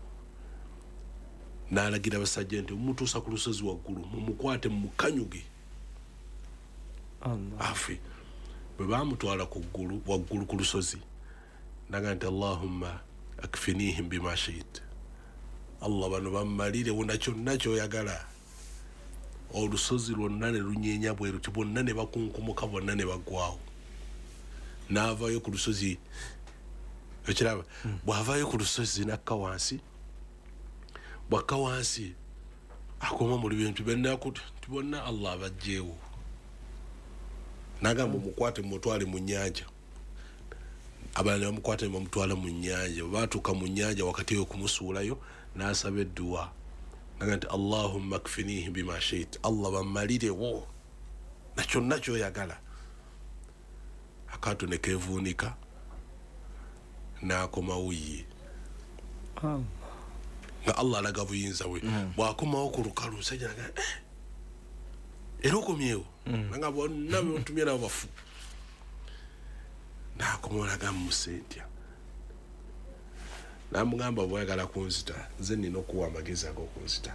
Speaker 15: n'alagira abasajja nti mumutuusa ku lusozi waggulu mumukwate mumukanyuge afe. bwe baamutwala ku ggulu waggulu ku lusozi naga nti Allahumma akfinihim bima shait. Allah bano bammalire wona kyonna kyoyagala. olusozi lwonna ne lunyeenya bwe luti bonna ne bakunkumuka bonna ne baggwawo. n'avaayo ku lusozi okiraba. bw'avaayo ku lusozi nakka wansi bwakka wansi akoma mu bintu bennakuti nti bonna Allah abajjeewo. n'agamba mukwate mutwale mu nnyanja. abalala ne bamukwata ne bamutwala mu nnyanja. bwe baatuuka mu nnyanja wakati yo kumusuulayo n'asaba edduwa naga nti Allahumma akfinihim bima shait. Allah bammalirewo na kyonna kyoyagala. akaato ne keevuunika n'akomawo ye nga Allah alaga buyinza bwe. bw'akomawo ku lukalu musajja naga eh era okomyewo nanga bonna bemutumye nabo bafu. n'akomawo naga musentya n'amugamba bw'oyagala kunzita nze nina okuwa amagezi ag'okunzita.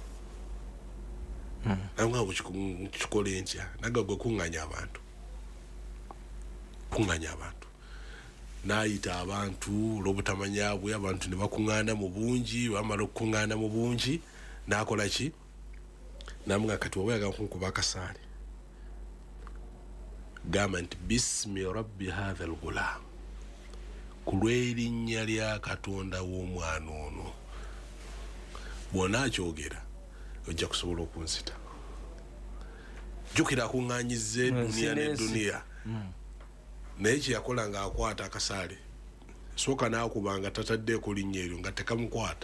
Speaker 15: namugamba kikole ntya naga gwe kuŋŋanya abantu kuŋŋanya abantu. n'ayita abantu olw'obutamanya bwe abantu ne bakuŋŋaana mu bungi. bamala okukuŋŋaana mu bungi n'akola ki namugamba kati oba oyagala kunkuba akasaale gamba nti bismi rabbi hatha alghulam ku lw'erinnya lya katonda w'omwana ono. bw'onaakyogera ojja kusobola okunzita. jjukira akuŋŋaanyizza edduniya n'edduniya. naye kyeyakola ng'akwata akasaale sooka n'akubanga tataddeeko linnya eryo nga tekamukwata.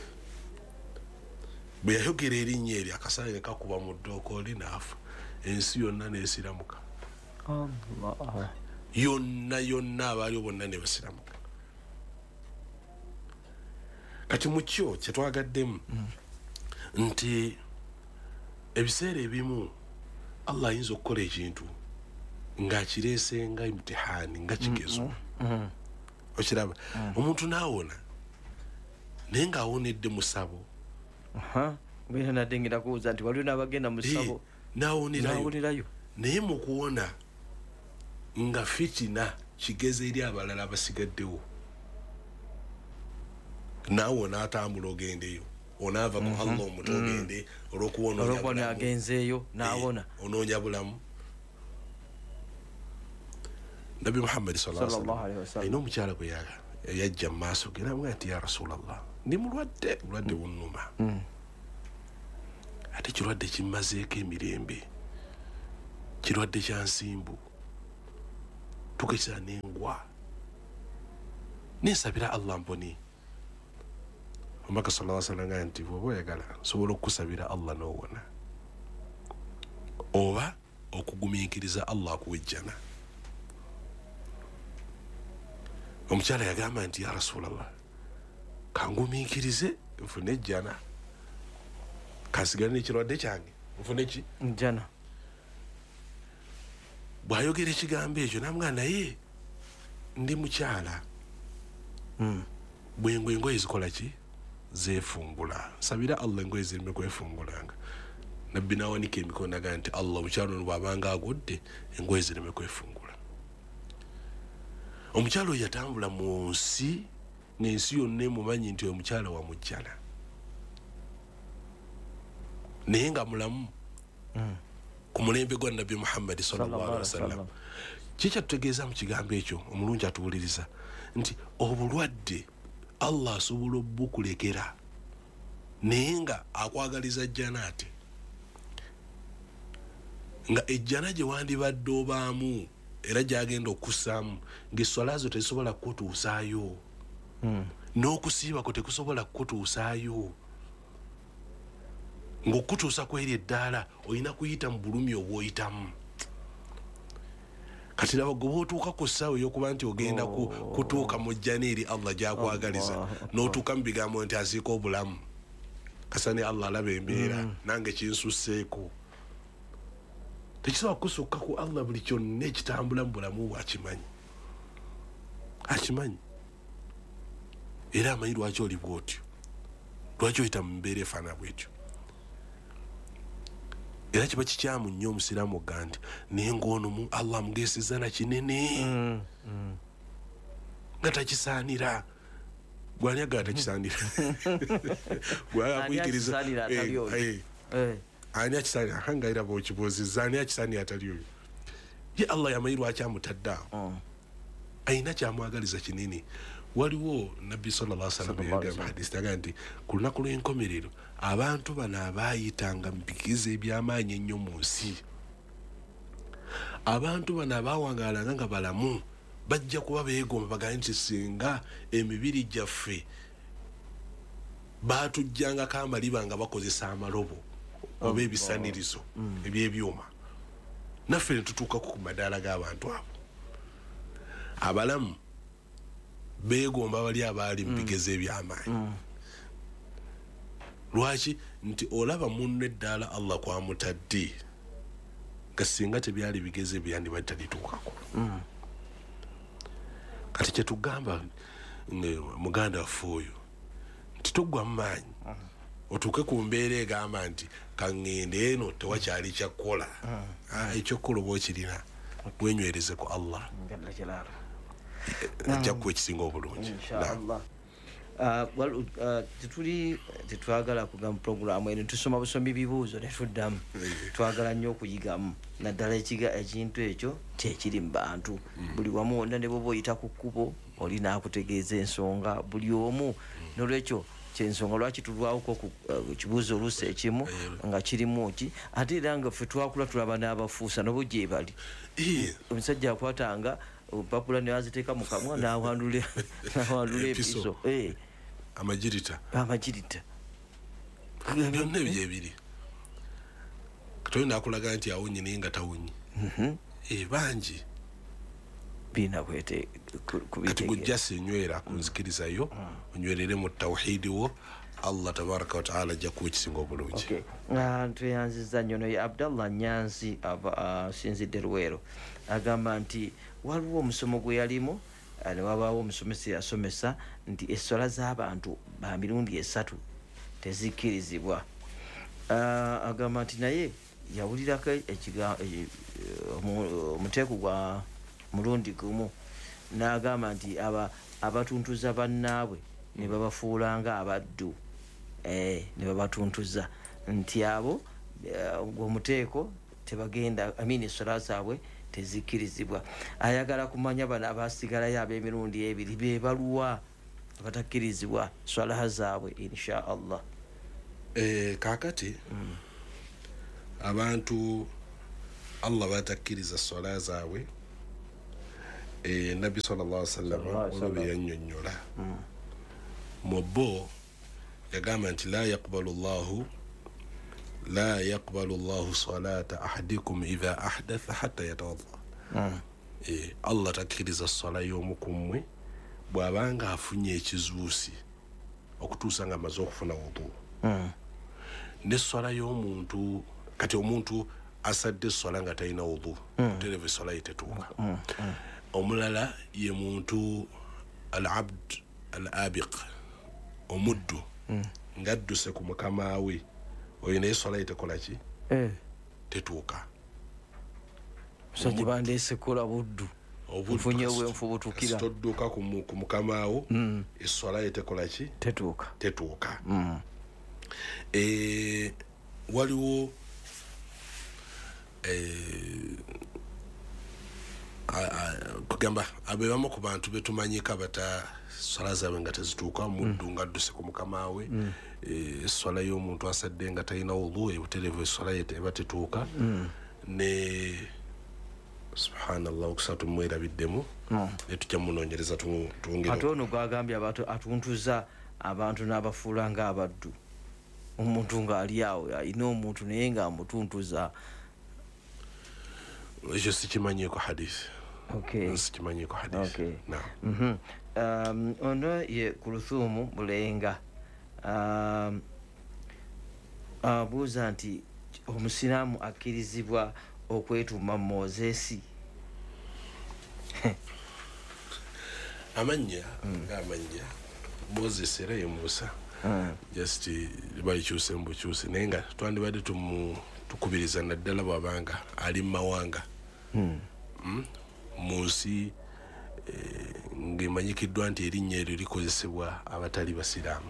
Speaker 15: bwe yayogera erinnya eryo akasaale ne kakuba mu ddooko n'afa. ensi yonna n'esiramuka. yonna yonna abaaliwo bonna ne basiramuka. kati mu kyo kyetwagaddemu nti ebiseera ebimu Allah ayinza okukola ekintu ng'akirese nga imtihani nga kigezo okiraba omuntu naawona naye ng'awonedde musabo
Speaker 14: bwera nadde ngenda kubuuza nti waliwo n'abagenda mu ssabo
Speaker 15: naawonerayo naye mu kuwona nga fitina kigeze eri abalala abasigaddewo naawe onaatambula ogendeyo onaava ku Allah omuto ogende olw'okuwona
Speaker 14: agenzeeyo n'awona
Speaker 15: onoonya bulamu. Nabi Muhammad sallallahu alaihi wasallam ayina omukyala gwe yajja mu maaso ge n'amugamba nti ya Rasulallah ndi mulwadde mulwadde bunnuma ate kirwadde kimmazeeko emirembe kirwadde kya nsimbu tukesa n'engwa nensabira Allah mponi. Omubaka sallallahu alaihi wasallam nti bw'oba oyagala nsobola okukusabira Allah n'owona oba okugumiikiriza Allah akuwejjana. Omukyala yagamba nti ya Rasulallah kangumiikirize nfune ejjana kansigale n'ekirwadde kyange nfune ki
Speaker 14: njana.
Speaker 15: bw'ayogera ekigambo ekyo namugamba naye ndi mukyala bwengwe engoye zikola ki zeefungula nsabira Allah engoye zireme kwefungulanga. Nabbi n'awanika emikono aga nti Allah omukyala ono bw'abanga agudde engoye zireme kwefungula. Omukyala oyo yatambula mu nsi n'ensi yonna emumanyi nti oyo mukyala wa mujjana naye nga mulamu ku mulembe gwa Nabbi Muhammad sallallahu alaihi wasallam. Kikyatutegeeza mu kigambo ekyo omulungi atuwuliriza nti obulwadde Allah asobola obbukulekera naye nga akwagaliza jjana ate nga ejjana gye wandibadde obaamu era gyagenda okussaamu ng'esswala zo tezisobola kukutuusaayo n'okusiiba kwo tekusobola kukutuusaayo ng'okutuusa kweri eddaala olina kuyita mu bulumi obwoyitamu. Kati laba gwe bw'otuuka ku ssaawa ey'okuba nti ogenda kutuuka mu jjana eri Allah gy'akwagaliza n'otuuka mu bigambo nti asiika obulamu kasani Allah alaba embeera nange kinsusseeko tekisobola kusukka ku Allah buli kyonna ekitambula mu bulamu bwe akimanyi akimanyi era amanyi lwaki oli bw'otyo lwaki oyita mu mbeera efaana bw'etyo. Era kiba kikyamu nnyo omusiraamu ogga nti naye ng'ono Allah amugeesezza na kinene nga takisaanira gwani agala takisaanira gwakuyikiriza ani akisaanira hangaira bw'okibuuzizza ani akisaanira atali oyo ye Allah yamanyi lwaki amutadde awo ayina kyamwagaliza kinene. Waliwo Nabbi sallallahu alaihi wasallam yagamba hadisi agamba nti ku lunaku lw'enkomerero abantu bano abaayitanga mu bigezo eby'amaanyi ennyo mu nsi abantu bano abaawangaalanga nga balamu bajja kuba beegomba bagambe nti singa emibiri gyaffe baatujjangako amaliba nga bakozesa amalobo oba ebisanirizo eby'ebyuma naffe ne tutuukako ku madaala g'abantu abo abalamu beegomba bali abaali mu bigezo eby'amaanyi. Lwaki nti olaba munno eddaala Allah kwamutadde nga singa tebyali bigezo ebyandibadde talituukako. Kati kyetugamba muganda waffe oyo nti toggwa mu maanyi otuuke ku mbeera egamba nti kaŋŋende eno tewakyali kyakkola ekyokkola oba okirina wenywereze ku Allah ajja kuwa ekisinga obulungi.
Speaker 14: tetuli tetwagala kugamba puroguramu eno tusoma busomi bibuuzo ne tuddamu twagala nnyo okuyigamu naddala ekiga ekintu ekyo kyekiri mu bantu buli wamu wonna ne bwoba oyita ku kkubo oli naakutegeeza ensonga buli omu n'olwekyo kyensonga lwaki tulwawuko ku kibuuzo oluusi ekimu nga kirimu ki ate era nga ffe twakula tulaba n'abafuusa nabo gye bali omusajja akwatanga opapula newaziteeka mu kamwa nawandula episo
Speaker 15: amagirita
Speaker 14: amagirita
Speaker 15: byonna ebyo ebiri katoyi nakulaga nti awonye naye nga tawonye bangi
Speaker 14: bina kwete
Speaker 15: kati gujja sinywera kunzikirizayo onywerere mu tawhidi wo Allah tabaraka wa taala ajja kuwa ekisinga obulungi.
Speaker 14: Tweyanziza nnyo noye Abdallah Nyanzi asinzidde Luweero agamba nti waliwo omusomo gwe yalimu ne wabaawo omusomesa yasomesa nti esswala z'abantu ba mirundi esatu tezikkirizibwa. Agamba nti naye yawulirako omuteeko gwa mulundi gumu n'agamba nti abatuntuza bannaabwe ne babafuula nga abaddu ne babatuntuza nti abo omuteeko tebagenda amini esswala zaabwe tezikkirizibwa. Ayagala kumanya bano abasigalayo ab'emirundi ebiri be baluwa abatakkirizibwa swala zaabwe insha Allah.
Speaker 15: Kakati abantu Allah batakkiriza swala zaabwe Nabbi sallallahu alaihi wasallam olwo yannyonnyola mu bo yagamba nti la yaqbalu Allahu la yaqbalu Allahu salata ahadikum idha ahdatha hatta yatawadda. Allah takkiriza swala y'omu ku mmwe bw'abanga afunye ekizuusi okutuusa nga amaze okufuna wudu. Ne swala y'omuntu kati omuntu asadde swala nga talina wudu tereve swala yetetuuka. Omulala ye muntu al-abd al-abiq omuddu ngadduse ku mukama we oyo naye swala yetekola ki tetuuka.
Speaker 14: Musajja bandeese kola buddu ofunye obwenfu butukira
Speaker 15: todduka ku mukama wo esswala yetekola ki
Speaker 14: tetuuka
Speaker 15: tetuuka. Waliwo kugamba abebamu ku bantu betumanyika bata swala zaabwe nga tezituuka muddu nga adduse ku mukama we esswala y'omuntu asadde nga talina wudu ebuterevu esswala ye eba tetuuka. Ne subhanallah okusatu mwerabiddemu ne tujja munoonyereza tuwongere.
Speaker 14: Ate ono gwagambye abantu atuntuza abantu n'abafuula nga abaddu. Omuntu ng'ali awo alina omuntu naye nga amutuntuza.
Speaker 15: Ekyo sikimanyiiko hadisi.
Speaker 14: Okay.
Speaker 15: Sikimanyiiko hadisi.
Speaker 14: Okay.
Speaker 15: Naam.
Speaker 14: Um, ono ye Kuluthumu Bulenga um, abuuza nti omusiraamu akkirizibwa okwetuuma Moses.
Speaker 15: Amanya ng'amanya Moses era ye Musa. Just balikyuse mbukyuse naye nga twandibadde tukubiriza naddala bw'abanga ali mu mawanga mu nsi ng'emanyikiddwa nti erinnya eryo likozesebwa abatali basiraamu.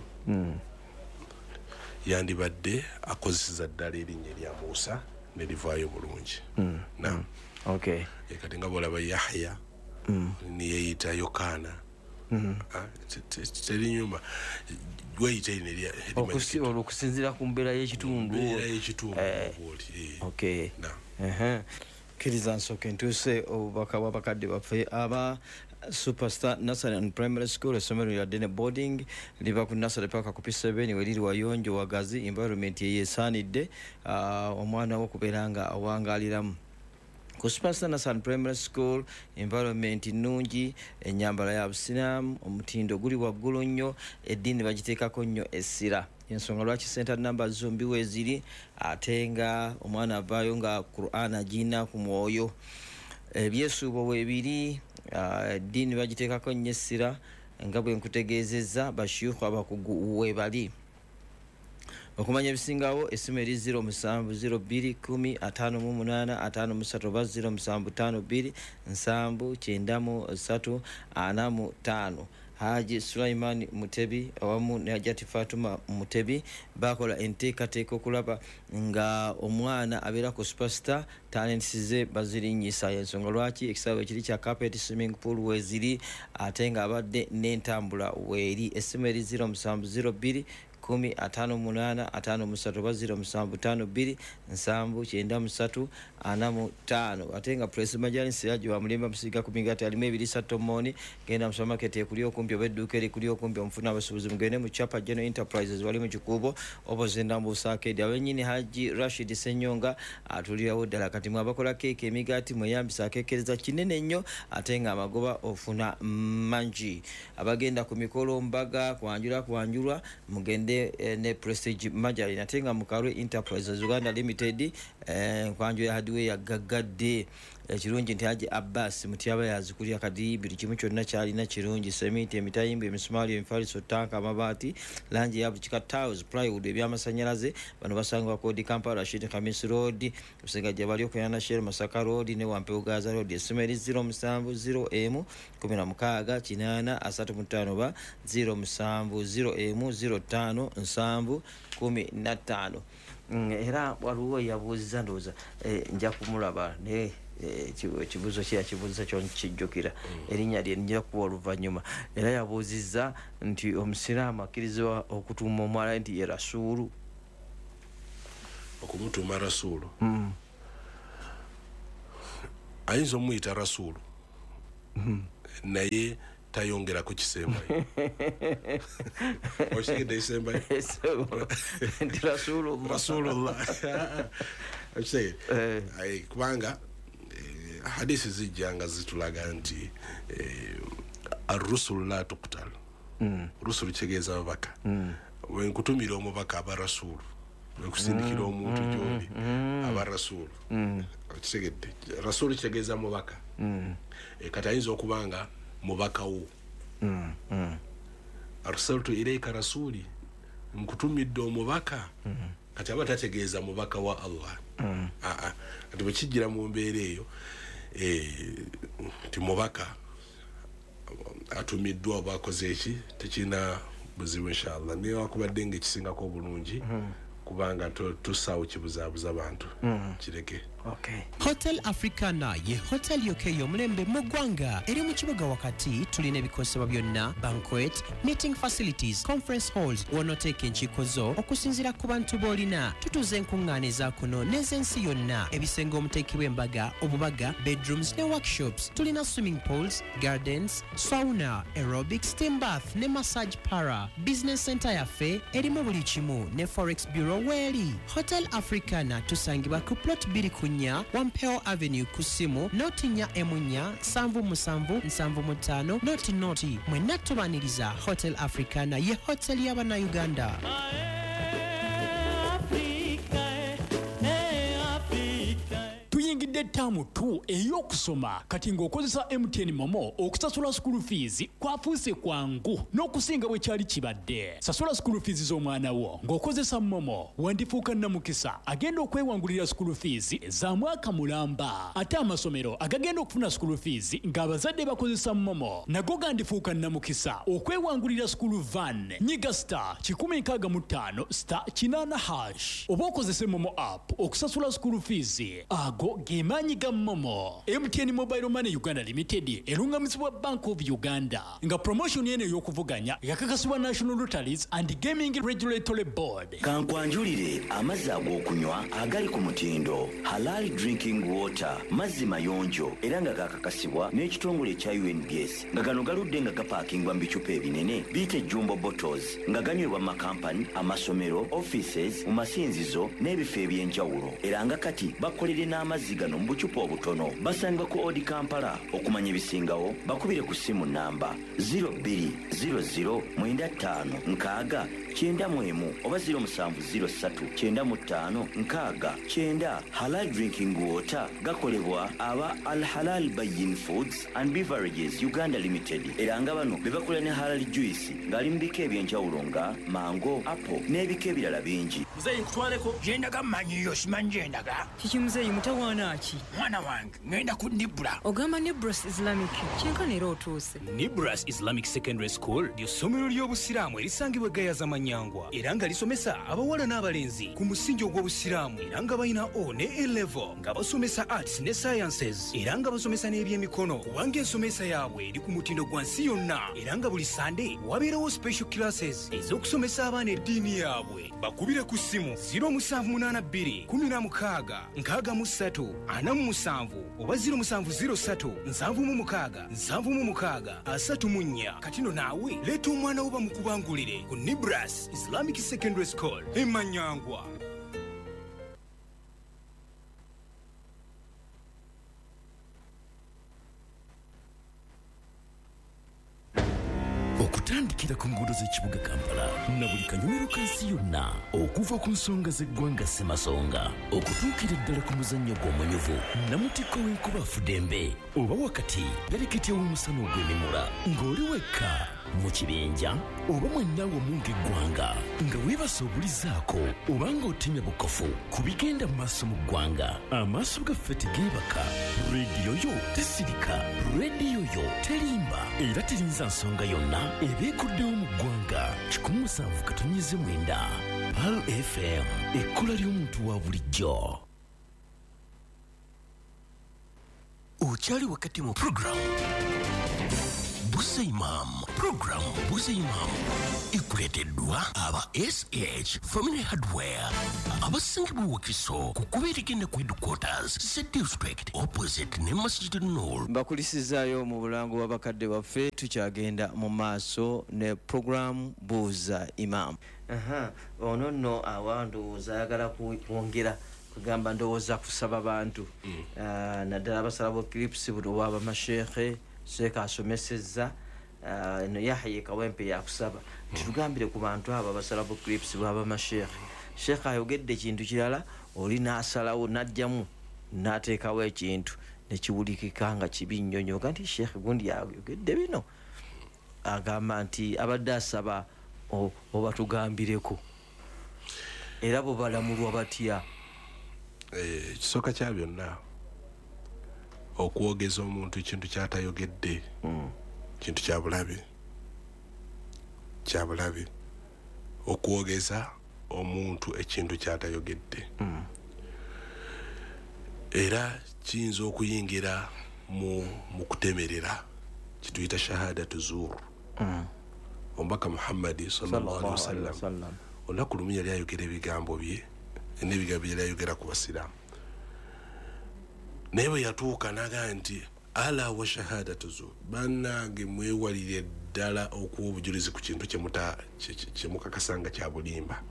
Speaker 15: Yandibadde akozeseza ddala erinnya erya Musa ne livaayo bulungi. Naam.
Speaker 14: Okay.
Speaker 15: Kati nga bw'olaba Yahya ne yeeyita Yokaana teri nyuma weyita
Speaker 14: okusinziira ku mbeera y'ekitundu. Kkiriza nsooke ntuuse obubaka bw'abakadde baffe aba Superstar Nursery and Primary School essomero lya Dene Boarding liva ku Nursery paka ku P seven weri Wayonjo Wagazi environment yeyesaanidde omwana wo kubeera nga awangaaliramu. Ku Superstar Nursery and Primary School environment nnungi, ennyambala ya busiraamu, omutindo guli waggulu nnyo, eddiini bagiteekako nnyo essira. Ensonga lwaki center number zombi weeziri ate nga omwana avaayo nga Quran agiina ku mwoyo. Ebyesuubo weebiri eddiini bagiteekako nnyo essira nga bwe nkutegeezezza bashiyukhu abakugu weebali. Okumanya ebisingawo essimu eri zero musanvu zero bbiri kumi ataano mu munaana ataano mu ssatu oba zero musanvu ttaano bbiri nsanvu kyenda mu ssatu ana mu ttaano. Haji Sulaiman Mutebi awamu ne Hajati Fatuma Mutebi bakola enteekateeka okulaba nga omwana abeera ku Superstar talents ze bazirinyisa. Ensonga lwaki ekisaawe ekiri kya carpet swimming pool weeziri ate nga abadde n'entambula weeri. Essimu eri zero musanvu zero bbiri kumi ataano munaana ataano mu ssatu oba zero musanvu ttaano bbiri nsanvu kyenda mu ssatu ana mu ttaano. Ate nga Press Majani Siraji wa Mulemba Musiga ku migati alimu ebiri ssatu mmoni genda mu supermarket ekuli okumpi oba edduuka erikuli okumpi omufuna abasuubuzi mugende mu Chapa General Enterprises wali mu Kikuubo opposite Mbuusa Arcade. Awennyini Haji Rashid Senyonga atulirawo ddala kati mwe abakola keeke emigati mweyambisa akeekereza kinene nnyo ate nga amagoba ofuna mangi. Abagenda ku mikolo mbaga kwanjula kwanjulwa mugende ne, eh, ne Prestige Majali ate nga Mukarwe Enterprises Uganda Limited eh, nkwanjo ya hardware ya gagadde ekirungi nti Haji Abbas Mutyaba yazikulya kadi buli kimu kyonna kyalina kirungi sementi emitayimba emisumaali emifaliso tanka amabaati langi ya buchika tiles plywood ebyamasanyalaze bano basanga kodi Kampala Rashid Khamis Road usenga jabali okuyana Shell Masaka Road ne Wampe Ugaza Road esimeri zero musanvu zero M kumi na mukaaga kinana asatu mutano ba zero musanvu zero M zero tano nsanvu kumi na tano. Mm, era waliwo yabuuziza ndowooza eh, nja kumulaba ne ekibuuzo kye yakibuuza kyo kijjukira erinnya lye nja kuba oluvannyuma era yabuuzizza nti omusiraamu akkirizibwa okutuuma omwala nti ye rasuulu
Speaker 15: okumutuuma rasuulu
Speaker 14: mm.
Speaker 15: ayinza omuyita rasuulu
Speaker 14: mm.
Speaker 15: naye tayongera ku kisembayo okitegedde ekisembayo
Speaker 14: nti rasuulu
Speaker 15: rasuulullah okitegedde kubanga hadisi zijja nga zitulaga nti arusulu la tuqtal rusulu kitegeeza ababaka wenkutumira omubaka aba rasuulu wenkusindikira omuntu gyoli aba rasuulu okitegedde rasuulu kitegeeza mubaka kati ayinza okubanga mubaka wo arsaltu ilaika rasuli nkutumidde omubaka kati aba tategeeza mubaka wa Allah kati bwekijjira mu mbeera eyo nti mubaka atumiddwa oba akoze eki tekirina buzibu inshallah naye wakubadde nga ekisingako obulungi kubanga tusaawo kibuzaabuza abantu kireke
Speaker 14: okay.
Speaker 11: Hotel Africana ye hotel yoke y'omulembe mu ggwanga eri mu kibuga wakati tulina ebikosebwa byonna banquet meeting facilities conference halls w'onooteeka enkiiko zo okusinziira ku bantu b'olina tutuuza enkuŋŋaana eza kuno n'ez'ensi yonna ebisenge omuteekebwa embaga obubaga bedrooms ne workshops tulina swimming pools gardens sauna aerobic steam bath ne massage para business center yaffe erimu buli kimu ne forex bureau weeri Hotel Africana tusangibwa ku plot bbiri ku nnya Wampeo Avenue ku ssimu noti nnya emunya sanvu musanvu nsanvu mutaano noti noti mwenna tubaniriza Hotel Africana ye hotel y'Abannayuganda.
Speaker 8: tuyingidde ttaamu tu ey'okusoma kati ng'okozesa M T N Momo okusasula school fees kwafuuse kwangu n'okusinga bwe kyali kibadde. Sasula school fees z'omwana wo ng'okozesa Momo wandifuuka nnamukisa agenda okwewangulira school fees za mwaka mulamba. Ate amasomero agagenda okufuna school fees ng'abazadde bakozesa Momo nago gandifuuka nnamukisa okwewangulira school van. Nyiga star kikumi nkaaga mu ttaano star kinaana hash oba okozese Momo app okusasula school fees ago gemaanyi ga Momo. M T N Mobile Money Uganda Limited erungamizibwa Bank of Uganda nga promotion yene ey'okuvuganya yakakasibwa National Lotteries and Gaming Regulatory Board.
Speaker 12: Kankwanjulire amazzi ag'okunywa agali ku mutindo Halal Drinking Water mazzi mayonjo era nga gakakasibwa n'ekitongole ekya U N B S nga gano galudde nga gapaakingwa mu bicupa ebinene biyite jumbo bottles nga ganywebwa mu makampani amasomero offices mu masinzizo n'ebifo eby'enjawulo era nga kati bakolere n'amazzi gano mu bucupa obutono basangibwa ku Odi Kampala. Okumanya ebisingawo bakubire ku ssimu namba zero two zero zero nine five nkaaga kyenda mu emu oba zero seven zero three kyenda mu ttaano nkaaga kyenda. Halal Drinking Water gakolebwa aba Al Halal Bayin Foods and Beverages Uganda Limited era nga bano be bakola ne Halal Juice ng'ali mu bika eby'enjawulo nga mango, apple n'ebika ebirala bingi.
Speaker 16: Muzeeyi nkutwaleko gyendaga mmanyiyo simanyi gyendaga
Speaker 9: kiki muzeeyi mutawaana ki
Speaker 16: mwana wange ngenda ku Nibra.
Speaker 9: ogamba Nibras Islamic kyenkana era otuuse.
Speaker 10: Nibras Islamic Secondary School ly'essomero ly'obusiraamu erisangibwa Gaya za Manyangwa era nga lisomesa abawala n'abalenzi ku musingi ogw'obusiraamu era nga balina O ne A level nga basomesa arts ne sciences era nga basomesa n'ebyemikono kubanga ensomesa yaabwe eri ku mutindo gwa nsi yonna era nga buli Sunday wabeerawo special classes ez'okusomesa abaana eddiini yaabwe. Bakubire ku ssimu zero seven eight two one zero mukaaga nkaaga mu ssatu ana mu musanvu oba zero seven zero three nsanvu mu mukaaga nsanvu mu mukaaga asatu mu nnya. Katino naawe leeta omwana wo bamukubangulire ku Nibras Islamic Secondary School e Manyangwa.
Speaker 17: okutandikira ku nguudo z'ekibuga Kampala na buli kanyomero ka nsi yonna okuva ku nsonga z'eggwanga Ssemasonga okutuukira ddala ku muzannyo gw'omunyuvu Namutikko w'enkuba Fudembe oba wakati bereketya w'omusana ogw'emimula ng'oli wekka mu kibinja oba mwenna wamu ng'eggwanga nga weebase obulizaako oba ng'otemya bukofu ku bigenda mu maaso mu ggwanga amaaso gaffe tegeebaka rediyo yo tesirika rediyo yo terimba era terinza nsonga yonna ebeekuddewo mu ggwanga kikumi musanvu katonnyeze mwenda P A L F M ekkola ly'omuntu wa bulijjo.
Speaker 5: Okyali wakati mu program Busa Imam. Program Busa Imam ikuleteddwa aba S H Family Hardware abasingibwa Wakiso ku kubeeregenda ku headquarters Z District opposite ne Masjid Nur.
Speaker 14: Mbakulisizaayo mu bulango w'abakadde baffe tukyagenda mu maaso ne program Buza Imam. Aha, ono nno awandowooza ayagala kwongera kugamba ndowooza kusaba bantu uh, naddala abasalabo clips buli oba abamasheekhe seeka asomesezza uh, no Yahya Kawempe yakusaba titugambire ku bantu abo abasalabo clips bwaba masheekhe sheekha ayogedde ekintu kirala oli n'asalawo n'ajjamu n'ateekawo ekintu nekiwulikika nga kibi nnyonyoga nti sheekhe gundi yayogedde bino agamba nti abadde asaba obatugambireko era bo balamulwa batya.
Speaker 15: Eh, kisooka kya byonna okwogeza omuntu ekintu kyatayogedde kintu kya bulabe kya bulabe okwogeza omuntu ekintu kyatayogedde era kiyinza okuyingira mu mu kutemerera kituyita shahadatu zuur. Omubaka Muhammad sallallahu alaihi wasallam olunaku lumu yali ayogera ebigambo bye n'ebigambo yali ayogera ku basiraamu naye bwe yatuuka n'agamba nti ala wa shahadatu zuur bannange mwewalire ddala okuwa obujulizi ku kintu kyemukakasanga kya bulimba.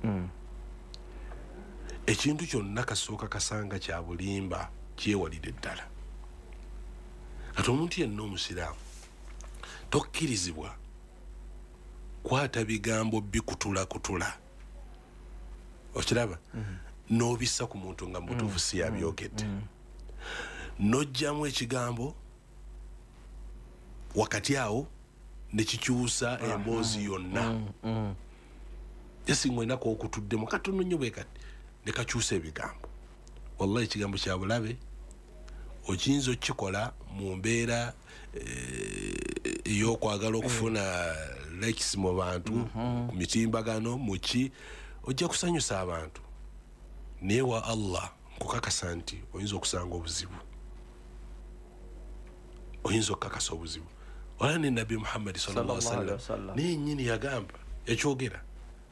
Speaker 15: Ekintu kyonna kasooka kasanga kya bulimba kyewalire ddala. Ate omuntu yenna omusiraamu tokkirizibwa kwata bigambo bikutula kutula okiraba n'obissa ku muntu nga mutuufu si yabyogedde n'ojjamu ekigambo wakati awo nekikyusa emboozi yonna yasinga enako okutuddemu katono nnyo bwe kati ne kakyusa ebigambo. Wallahi ekigambo kya bulabe okiyinza okukikola mu mbeera ey'okwagala okufuna likes mu bantu ku mitimbagano muki ojja kusanyusa abantu naye wa Allah nkukakasa nti oyinza okusanga obuzibu oyinza okukakasa obuzibu. Wala ne Nabi Muhammad sallallahu alaihi wasallam naye nnyini yagamba yakyogera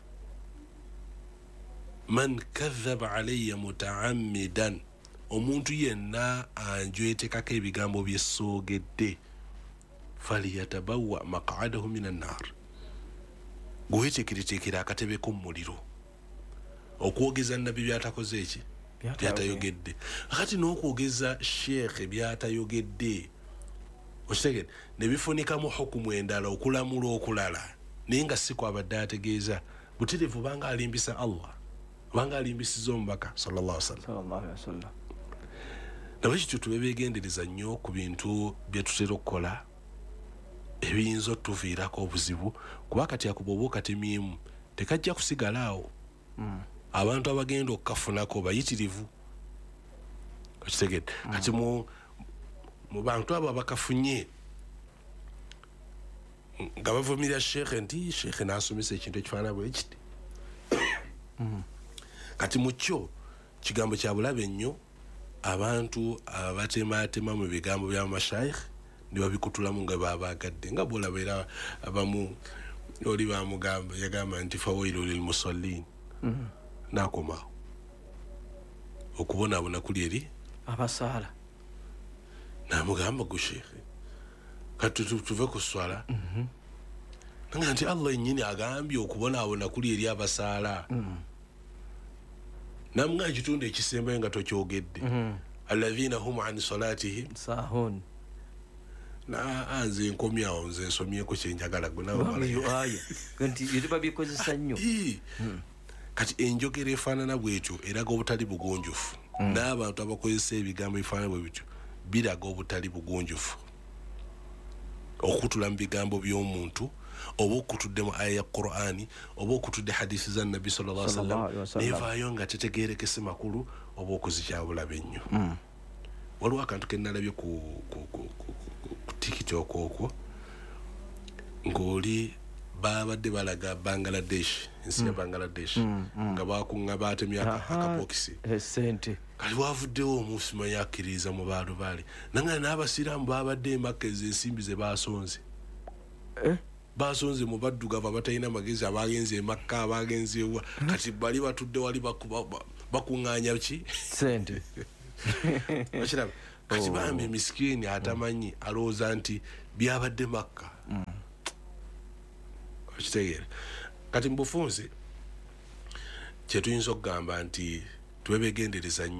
Speaker 15: man kadhaba alayya mutaammidan omuntu yenna anjwetekako ebigambo byesoogedde faliyatabawa maq'adahu minan nar gweteekereteekera akatebe k'omuliro. Okwogeza Nabi byatakoze eki byatayogedde akati n'okwogeza sheekhe byatayogedde okitegedde ne bifunikamu hukumu endala okulamula okulala naye nga si kwabadde ategeeza butereevu banga alimbisa Allah banga alimbisiza omubaka sallallahu alaihi wasallam. Nabakityo tube beegendereza nnyo ku bintu bye tutera okukola ebiyinza otuviirako obuzibu kuba kati akuba oba okatemiemu tekajja kusigalaawo. Abantu abagenda okukafunako bayitirivu okitegedde kati mu mu bantu abo abakafunye nga bavumirira sheekhe nti sheekhe n'asomesa ekintu ekifaanana bwe kiti kati mu kyo kigambo kya bulabe nnyo abantu abatematema mu bigambo bya mashayikh ne babikutulamu nga babagadde nga bwolaba era abamu oli bamugamba yagamba nti fawailu lil musallin nakomawo okubonaabona kuli eri
Speaker 14: abasala
Speaker 15: namugamba gushekhe kati tuve ku swala nga nti Allah yennyini agambye okubonaabona kuli eri abasaala namugamba ekitundu ekisembayo nga tokyogedde alladhina hum an salatihim
Speaker 14: sahun
Speaker 15: na anze enkomya awo nze nsomyeko kyenjagala gwe nawe
Speaker 14: aya nti yetiba bikozesa nnyo
Speaker 15: kati enjogera efaanana bwetyo eraga obutali bugonjufu n'abantu abakozesa ebigambo ebifaanana bwe bityo biraga obutali bugonjufu okutula mu bigambo by'omuntu oba okutudde mu aya ya Qur'ani oba okutudde hadisi za Nabi sallallahu alaihi wasallam nevaayo nga tetegeerekese makulu oba okuzikyabulabe ennyo waliwo akantu ke nnalabye ku TikTok okwo ng'oli babadde balaga Bangladesh ensi ya Bangladesh nga bakunga baatemya akapokisi
Speaker 14: esente
Speaker 15: kali wavuddewo omusimanyi akkiriza mu baalo baali nanga n'abasiraamu babadde emakka ez'ensimbi ze baasonze basonze mu baddugavu abatalina amagezi abagenze emakka abagenze ewa kati bali batudde wali bakuŋŋaanya ki
Speaker 14: sente
Speaker 15: bakiraba kati bambi miskini atamanyi alowooza nti byabadde makka okitegeera kati mu bufunze kye tuyinza okugamba nti twebegendereza nnyo